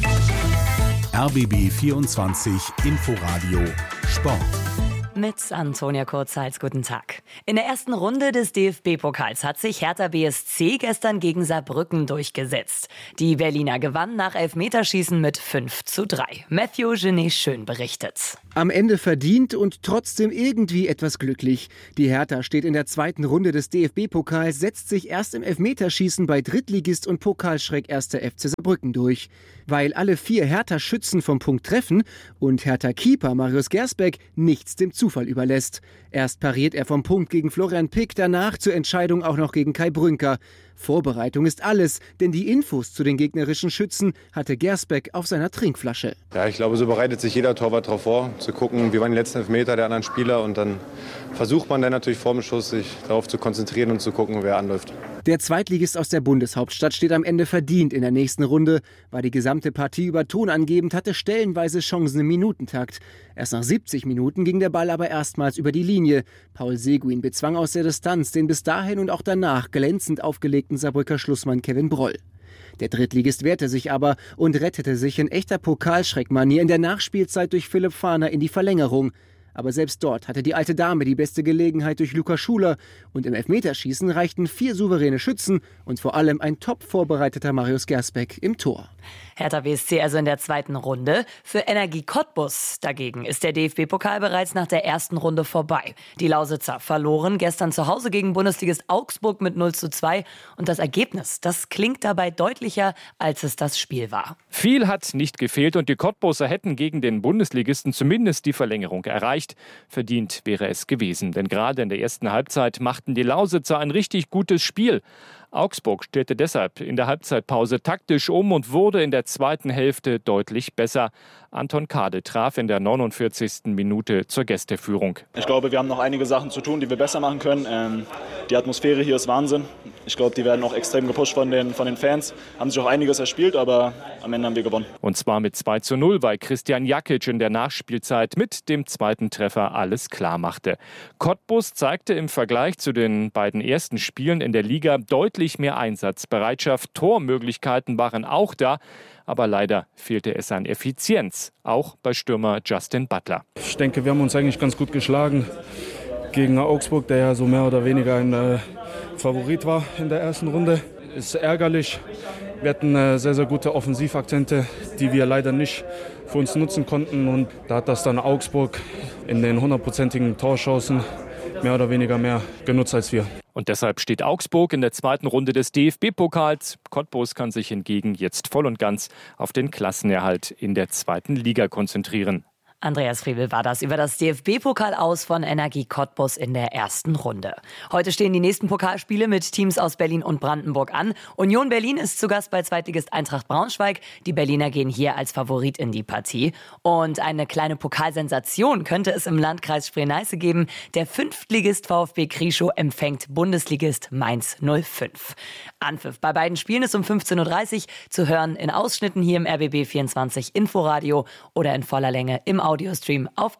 RBB 24 Inforadio Sport. Mit Antonia Kurzhals, guten Tag. In der ersten Runde des DFB-Pokals hat sich Hertha BSC gestern gegen Saarbrücken durchgesetzt. Die Berliner gewannen nach Elfmeterschießen mit 5:3. Matthew Genet-Schön berichtet. Am Ende verdient und trotzdem irgendwie etwas glücklich. Die Hertha steht in der zweiten Runde des DFB-Pokals, setzt sich erst im Elfmeterschießen bei Drittligist und Pokalschreck 1. FC Saarbrücken durch. Weil alle 4 Hertha-Schützen vom Punkt treffen und Hertha-Keeper Marius Gersbeck nichts dem Zufall überlässt. Erst pariert er vom Punkt gegen Florian Pick, danach zur Entscheidung auch noch gegen Kai Brünker. Vorbereitung ist alles, denn die Infos zu den gegnerischen Schützen hatte Gersbeck auf seiner Trinkflasche. Ja, ich glaube, so bereitet sich jeder Torwart darauf vor, zu gucken, wie waren die letzten Elfmeter der anderen Spieler und dann versucht man dann natürlich vor dem Schuss, sich darauf zu konzentrieren und zu gucken, wer anläuft. Der Zweitligist aus der Bundeshauptstadt steht am Ende verdient in der nächsten Runde. War die gesamte Partie über tonangebend, hatte stellenweise Chancen im Minutentakt. Erst nach 70 Minuten ging der Ball aber erstmals über die Linie. Paul Seguin bezwang aus der Distanz den bis dahin und auch danach glänzend aufgelegten Saarbrücker Schlussmann Kevin Broll. Der Drittligist wehrte sich aber und rettete sich in echter Pokalschreckmanier in der Nachspielzeit durch Philipp Fahner in die Verlängerung. Aber selbst dort hatte die alte Dame die beste Gelegenheit durch Lukas Schuler. Und im Elfmeterschießen reichten 4 souveräne Schützen und vor allem ein top vorbereiteter Marius Gersbeck im Tor. Hertha BSC also in der zweiten Runde. Für Energie Cottbus dagegen ist der DFB-Pokal bereits nach der ersten Runde vorbei. Die Lausitzer verloren gestern zu Hause gegen Bundesligist Augsburg mit 0:2. Und das Ergebnis, das klingt dabei deutlicher, als es das Spiel war. Viel hat nicht gefehlt und die Cottbuser hätten gegen den Bundesligisten zumindest die Verlängerung erreicht. Verdient wäre es gewesen, denn gerade in der ersten Halbzeit machten die Lausitzer ein richtig gutes Spiel. Augsburg stellte deshalb in der Halbzeitpause taktisch um und wurde in der zweiten Hälfte deutlich besser. Anton Kade traf in der 49. Minute zur Gästeführung. Ich glaube, wir haben noch einige Sachen zu tun, die wir besser machen können. Die Atmosphäre hier ist Wahnsinn. Ich glaube, die werden auch extrem gepusht von den Fans. Haben sich auch einiges erspielt, aber am Ende haben wir gewonnen. Und zwar mit 2:0, weil Christian Jakic in der Nachspielzeit mit dem zweiten Treffer alles klar machte. Cottbus zeigte im Vergleich zu den beiden ersten Spielen in der Liga deutlich mehr Einsatzbereitschaft. Tormöglichkeiten waren auch da. Aber leider fehlte es an Effizienz, auch bei Stürmer Justin Butler. Ich denke, wir haben uns eigentlich ganz gut geschlagen gegen Augsburg, der ja so mehr oder weniger ein Favorit war in der ersten Runde. Ist ärgerlich. Wir hatten sehr, sehr gute Offensivakzente, die wir leider nicht für uns nutzen konnten. Und da hat das dann Augsburg in den 100%igen Torchancen mehr oder weniger mehr genutzt als wir. Und deshalb steht Augsburg in der zweiten Runde des DFB-Pokals. Cottbus kann sich hingegen jetzt voll und ganz auf den Klassenerhalt in der zweiten Liga konzentrieren. Andreas Friebel war das über das DFB-Pokal aus von Energie Cottbus in der ersten Runde. Heute stehen die nächsten Pokalspiele mit Teams aus Berlin und Brandenburg an. Union Berlin ist zu Gast bei Zweitligist Eintracht Braunschweig. Die Berliner gehen hier als Favorit in die Partie. Und eine kleine Pokalsensation könnte es im Landkreis Spree-Neiße geben. Der Fünftligist VfB Krieschow empfängt Bundesligist Mainz 05. Anpfiff bei beiden Spielen ist um 15:30 Uhr zu hören in Ausschnitten hier im RBB 24 Inforadio oder in voller Länge im Audiostream auf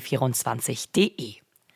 rbb24.de.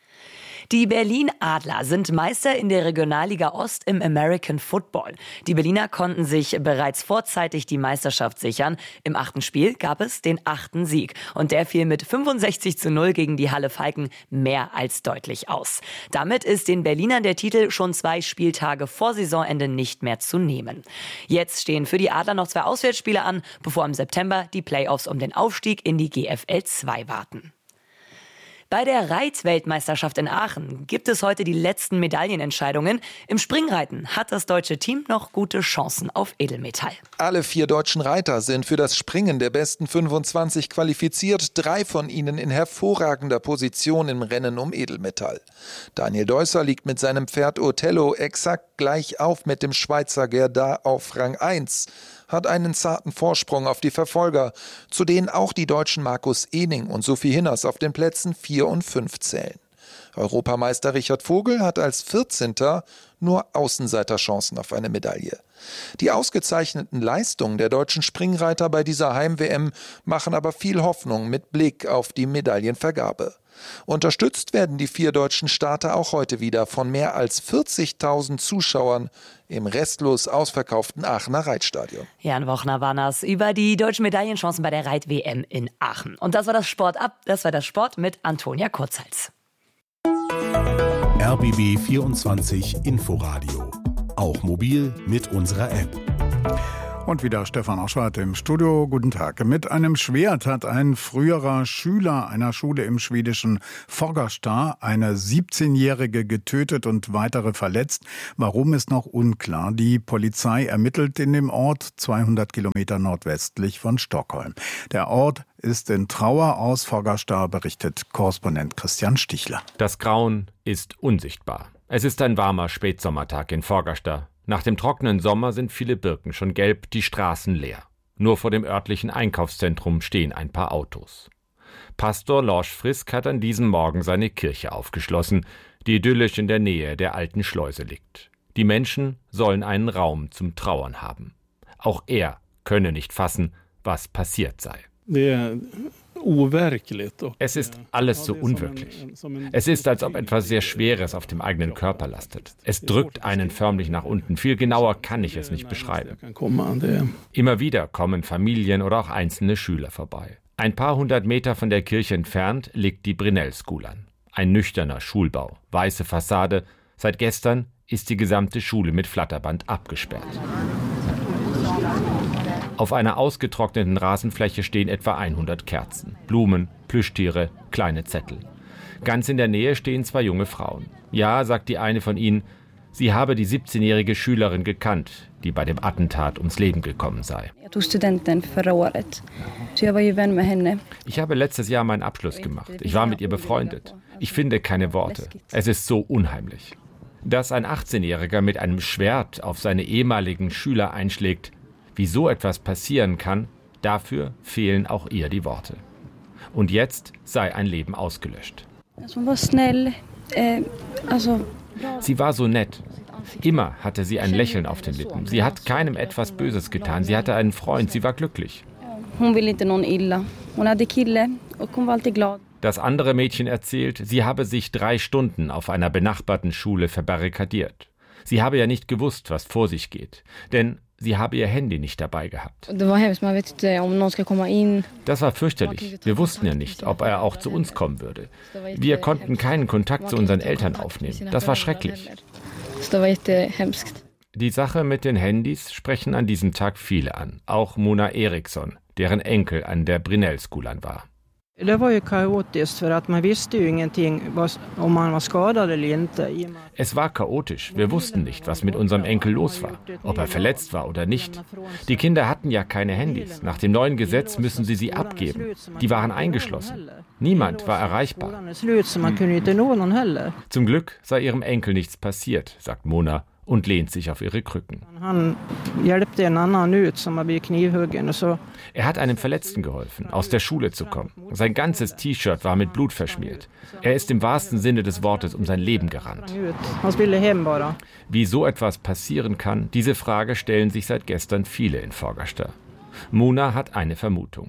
Die Berlin Adler sind Meister in der Regionalliga Ost im American Football. Die Berliner konnten sich bereits vorzeitig die Meisterschaft sichern. Im 8. Spiel gab es den 8. Sieg. Und der fiel mit 65:0 gegen die Halle Falken mehr als deutlich aus. Damit ist den Berlinern der Titel schon 2 Spieltage vor Saisonende nicht mehr zu nehmen. Jetzt stehen für die Adler noch 2 Auswärtsspiele an, bevor im September die Playoffs um den Aufstieg in die GFL 2 warten. Bei der Reitweltmeisterschaft in Aachen gibt es heute die letzten Medaillenentscheidungen. Im Springreiten hat das deutsche Team noch gute Chancen auf Edelmetall. Alle 4 deutschen Reiter sind für das Springen der besten 25 qualifiziert. 3 von ihnen in hervorragender Position im Rennen um Edelmetall. Daniel Deusser liegt mit seinem Pferd Othello exakt gleich auf mit dem Schweizer Gerda auf Rang 1. Hat einen zarten Vorsprung auf die Verfolger, zu denen auch die deutschen Markus Ehning und Sophie Hinners auf den Plätzen 4 und 5 zählen. Europameister Richard Vogel hat als 14. nur Außenseiterchancen auf eine Medaille. Die ausgezeichneten Leistungen der deutschen Springreiter bei dieser Heim-WM machen aber viel Hoffnung mit Blick auf die Medaillenvergabe. Unterstützt werden die 4 deutschen Starter auch heute wieder von mehr als 40.000 Zuschauern im restlos ausverkauften Aachener Reitstadion. Jan Wochner war das über die deutschen Medaillenchancen bei der Reit-WM in Aachen. Und das war das Sport mit Antonia Kurzhals. RBB 24 Inforadio. Auch mobil mit unserer App. Und wieder Stefan Oschwart im Studio. Guten Tag. Mit einem Schwert hat ein früherer Schüler einer Schule im schwedischen Fagersta eine 17-Jährige getötet und weitere verletzt. Warum ist noch unklar. Die Polizei ermittelt in dem Ort 200 Kilometer nordwestlich von Stockholm. Der Ort ist in Trauer. Aus Fagersta berichtet Korrespondent Christian Stichler. Das Grauen ist unsichtbar. Es ist ein warmer Spätsommertag in Fagersta. Nach dem trockenen Sommer sind viele Birken schon gelb, die Straßen leer. Nur vor dem örtlichen Einkaufszentrum stehen ein paar Autos. Pastor Lars Frisk hat an diesem Morgen seine Kirche aufgeschlossen, die idyllisch in der Nähe der alten Schleuse liegt. Die Menschen sollen einen Raum zum Trauern haben. Auch er könne nicht fassen, was passiert sei. Es ist alles so unwirklich. Es ist, als ob etwas sehr Schweres auf dem eigenen Körper lastet. Es drückt einen förmlich nach unten. Viel genauer kann ich es nicht beschreiben. Immer wieder kommen Familien oder auch einzelne Schüler vorbei. Ein paar 100 Meter von der Kirche entfernt liegt die Brynäll-Skolan. Ein nüchterner Schulbau, weiße Fassade. Seit gestern ist die gesamte Schule mit Flatterband abgesperrt. Auf einer ausgetrockneten Rasenfläche stehen etwa 100 Kerzen, Blumen, Plüschtiere, kleine Zettel. Ganz in der Nähe stehen 2 junge Frauen. Ja, sagt die eine von ihnen, sie habe die 17-jährige Schülerin gekannt, die bei dem Attentat ums Leben gekommen sei. Ich habe letztes Jahr meinen Abschluss gemacht. Ich war mit ihr befreundet. Ich finde keine Worte. Es ist so unheimlich. Dass ein 18-Jähriger mit einem Schwert auf seine ehemaligen Schüler einschlägt, wie so etwas passieren kann, dafür fehlen auch ihr die Worte. Und jetzt sei ein Leben ausgelöscht. Sie war so nett. Immer hatte sie ein Lächeln auf den Lippen. Sie hat keinem etwas Böses getan. Sie hatte einen Freund. Sie war glücklich. Das andere Mädchen erzählt, sie habe sich 3 Stunden auf einer benachbarten Schule verbarrikadiert. Sie habe ja nicht gewusst, was vor sich geht. Denn sie habe ihr Handy nicht dabei gehabt. Das war fürchterlich. Wir wussten ja nicht, ob er auch zu uns kommen würde. Wir konnten keinen Kontakt zu unseren Eltern aufnehmen. Das war schrecklich. Die Sache mit den Handys sprechen an diesem Tag viele an. Auch Mona Eriksson, deren Enkel an der Brynäll-Skolan war. Det var ju kaotiskt för att man visste ju ingenting om man var skadad eller inte. Es war chaotisch. Wir wussten nicht, was mit unserem Enkel los war, ob er verletzt war oder nicht. Die Kinder hatten ja keine Handys. Nach dem neuen Gesetz müssen sie abgeben. Die waren eingeschlossen. Niemand war erreichbar. Zum Glück sei ihrem Enkel nichts passiert, sagt Mona und lehnt sich auf ihre Krücken. Er hat einem Verletzten geholfen, aus der Schule zu kommen. Sein ganzes T-Shirt war mit Blut verschmiert. Er ist im wahrsten Sinne des Wortes um sein Leben gerannt. Wie so etwas passieren kann, diese Frage stellen sich seit gestern viele in Fagersta. Mona hat eine Vermutung.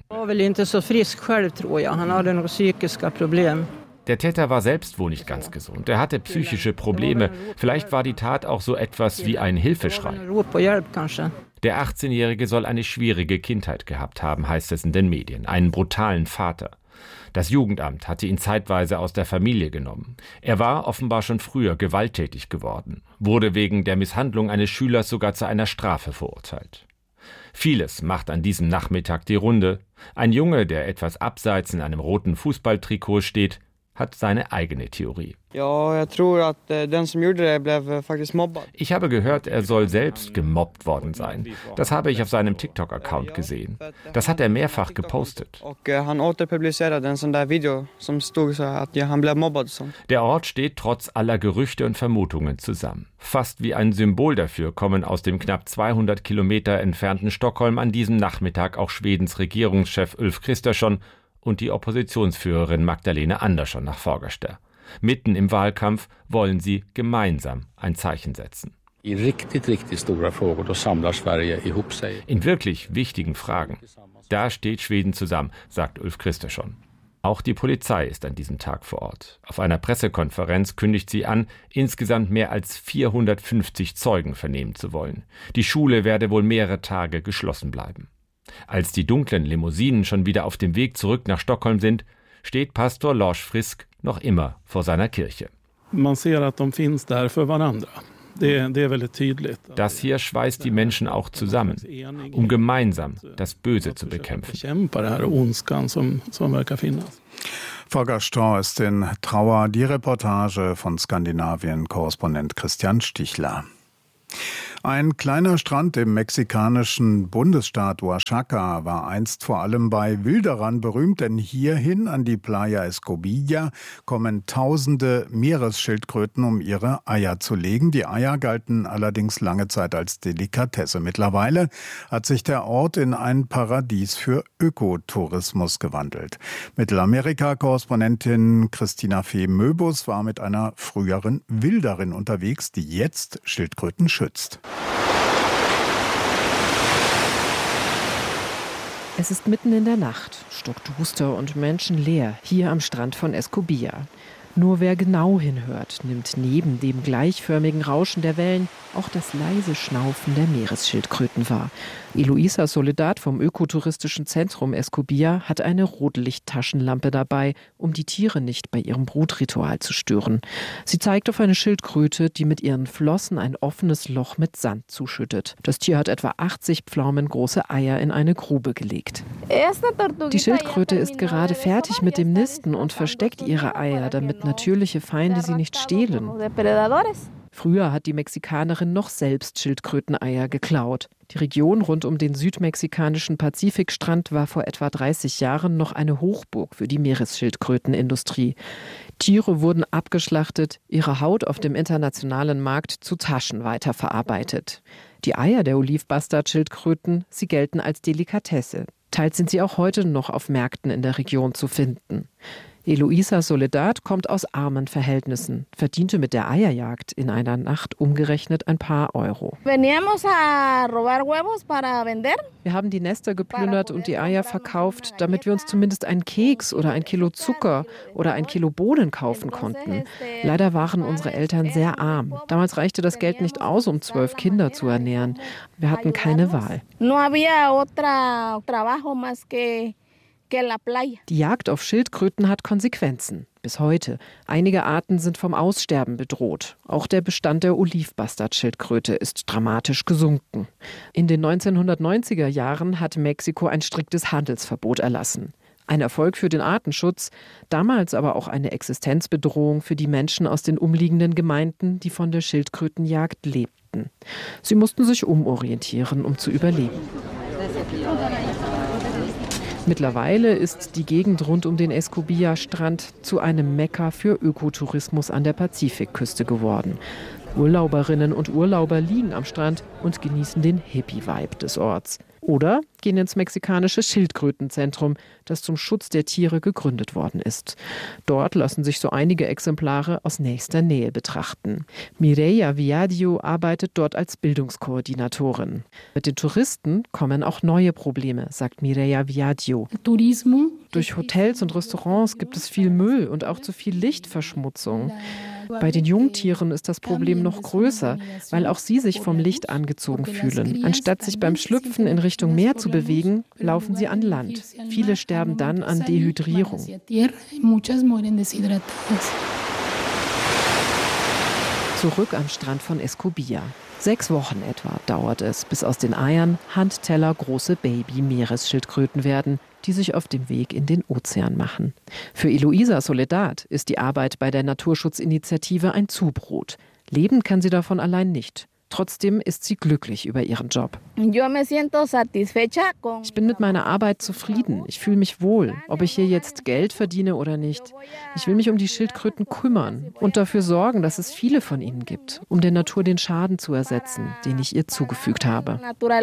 Der Täter war selbst wohl nicht ganz gesund. Er hatte psychische Probleme. Vielleicht war die Tat auch so etwas wie ein Hilfeschrei. Der 18-Jährige soll eine schwierige Kindheit gehabt haben, heißt es in den Medien. Einen brutalen Vater. Das Jugendamt hatte ihn zeitweise aus der Familie genommen. Er war offenbar schon früher gewalttätig geworden, wurde wegen der Misshandlung eines Schülers sogar zu einer Strafe verurteilt. Vieles macht an diesem Nachmittag die Runde. Ein Junge, der etwas abseits in einem roten Fußballtrikot steht, hat seine eigene Theorie. Ich habe gehört, er soll selbst gemobbt worden sein. Das habe ich auf seinem TikTok-Account gesehen. Das hat er mehrfach gepostet. Der Ort steht trotz aller Gerüchte und Vermutungen zusammen. Fast wie ein Symbol dafür kommen aus dem knapp 200 Kilometer entfernten Stockholm an diesem Nachmittag auch Schwedens Regierungschef Ulf Kristersson und die Oppositionsführerin Magdalena Andersson nach Fagersta. Mitten im Wahlkampf wollen sie gemeinsam ein Zeichen setzen. In wirklich wichtigen Fragen. Da steht Schweden zusammen, sagt Ulf Kristersson. Auch die Polizei ist an diesem Tag vor Ort. Auf einer Pressekonferenz kündigt sie an, insgesamt mehr als 450 Zeugen vernehmen zu wollen. Die Schule werde wohl mehrere Tage geschlossen bleiben. Als die dunklen Limousinen schon wieder auf dem Weg zurück nach Stockholm sind, steht Pastor Lars Frisk noch immer vor seiner Kirche. Man ser att de finns där för varandra. Det är väldigt tydligt. Das hier schweißt die Menschen auch zusammen, um gemeinsam das Böse zu bekämpfen. Volker Storr ist in Trauer. Die Reportage von Skandinavien-Korrespondent Christian Stichler. Ein kleiner Strand im mexikanischen Bundesstaat Oaxaca war einst vor allem bei Wilderern berühmt, denn hierhin an die Playa Escobilla kommen tausende Meeresschildkröten, um ihre Eier zu legen. Die Eier galten allerdings lange Zeit als Delikatesse. Mittlerweile hat sich der Ort in ein Paradies für Ökotourismus gewandelt. Mittelamerika-Korrespondentin Christina Fee-Möbus war mit einer früheren Wilderin unterwegs, die jetzt Schildkröten schützt. Es ist mitten in der Nacht, stockduster und menschenleer, hier am Strand von Escobilla. Nur wer genau hinhört, nimmt neben dem gleichförmigen Rauschen der Wellen auch das leise Schnaufen der Meeresschildkröten wahr. Eloisa Soledad vom ökotouristischen Zentrum Escobilla hat eine Rotlichttaschenlampe dabei, um die Tiere nicht bei ihrem Brutritual zu stören. Sie zeigt auf eine Schildkröte, die mit ihren Flossen ein offenes Loch mit Sand zuschüttet. Das Tier hat etwa 80 pflaumengroße Eier in eine Grube gelegt. Die Schildkröte ist gerade fertig mit dem Nisten und versteckt ihre Eier, damit natürliche Feinde sie nicht stehlen. Früher hat die Mexikanerin noch selbst Schildkröteneier geklaut. Die Region rund um den südmexikanischen Pazifikstrand war vor etwa 30 Jahren noch eine Hochburg für die Meeresschildkrötenindustrie. Tiere wurden abgeschlachtet, ihre Haut auf dem internationalen Markt zu Taschen weiterverarbeitet. Die Eier der Olivbastardschildkröten, sie gelten als Delikatesse. Teils sind sie auch heute noch auf Märkten in der Region zu finden. Eloisa Soledad kommt aus armen Verhältnissen, verdiente mit der Eierjagd in einer Nacht umgerechnet ein paar Euro. Wir haben die Nester geplündert und die Eier verkauft, damit wir uns zumindest einen Keks oder ein Kilo Zucker oder ein Kilo Bohnen kaufen konnten. Leider waren unsere Eltern sehr arm. Damals reichte das Geld nicht aus, um 12 Kinder zu ernähren. Wir hatten keine Wahl. Die Jagd auf Schildkröten hat Konsequenzen. Bis heute. Einige Arten sind vom Aussterben bedroht. Auch der Bestand der Olivbastardschildkröte ist dramatisch gesunken. In den 1990er Jahren hat Mexiko ein striktes Handelsverbot erlassen. Ein Erfolg für den Artenschutz, damals aber auch eine Existenzbedrohung für die Menschen aus den umliegenden Gemeinden, die von der Schildkrötenjagd lebten. Sie mussten sich umorientieren, um zu überleben. Mittlerweile ist die Gegend rund um den Escobilla-Strand zu einem Mekka für Ökotourismus an der Pazifikküste geworden. Urlauberinnen und Urlauber liegen am Strand und genießen den Hippie-Vibe des Orts. Oder gehen ins mexikanische Schildkrötenzentrum, das zum Schutz der Tiere gegründet worden ist. Dort lassen sich so einige Exemplare aus nächster Nähe betrachten. Mireia Viadio arbeitet dort als Bildungskoordinatorin. Mit den Touristen kommen auch neue Probleme, sagt Mireia Viadio. Durch Hotels und Restaurants gibt es viel Müll und auch zu viel Lichtverschmutzung. Bei den Jungtieren ist das Problem noch größer, weil auch sie sich vom Licht angezogen fühlen. Anstatt sich beim Schlüpfen in Richtung Meer zu bewegen, laufen sie an Land. Viele sterben dann an Dehydrierung. Zurück am Strand von Escobilla. 6 Wochen etwa dauert es, bis aus den Eiern handtellergroße Baby-Meeresschildkröten werden, die sich auf dem Weg in den Ozean machen. Für Eloisa Soledad ist die Arbeit bei der Naturschutzinitiative ein Zubrot. Leben kann sie davon allein nicht. Trotzdem ist sie glücklich über ihren Job. Ich bin mit meiner Arbeit zufrieden. Ich fühle mich wohl, ob ich hier jetzt Geld verdiene oder nicht. Ich will mich um die Schildkröten kümmern und dafür sorgen, dass es viele von ihnen gibt, um der Natur den Schaden zu ersetzen, den ich ihr zugefügt habe.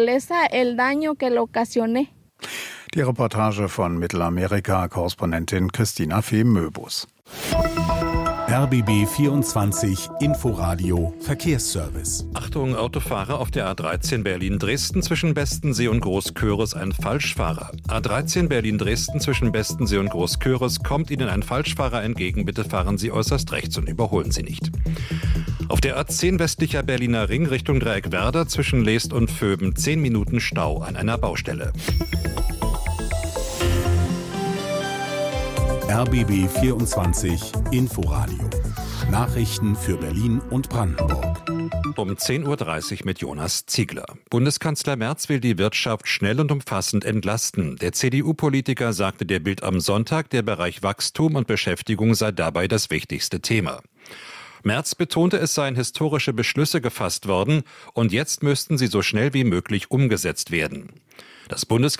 Die Reportage von Mittelamerika-Korrespondentin Christina Fee-Möbus. RBB 24 Inforadio Verkehrsservice. Achtung, Autofahrer auf der A13 Berlin-Dresden zwischen Bestensee und Großköris ein Falschfahrer. A13 Berlin-Dresden zwischen Bestensee und Großköris kommt Ihnen ein Falschfahrer entgegen. Bitte fahren Sie äußerst rechts und überholen Sie nicht. Auf der A10 westlicher Berliner Ring Richtung Dreieck Werder zwischen Leest und Vöben 10 Minuten Stau an einer Baustelle. RBB 24 Inforadio. Nachrichten für Berlin und Brandenburg. Um 10.30 Uhr mit Jonas Ziegler. Bundeskanzler Merz will die Wirtschaft schnell und umfassend entlasten. Der CDU-Politiker sagte der Bild am Sonntag, der Bereich Wachstum und Beschäftigung sei dabei das wichtigste Thema. Merz betonte, es seien historische Beschlüsse gefasst worden und jetzt müssten sie so schnell wie möglich umgesetzt werden. Das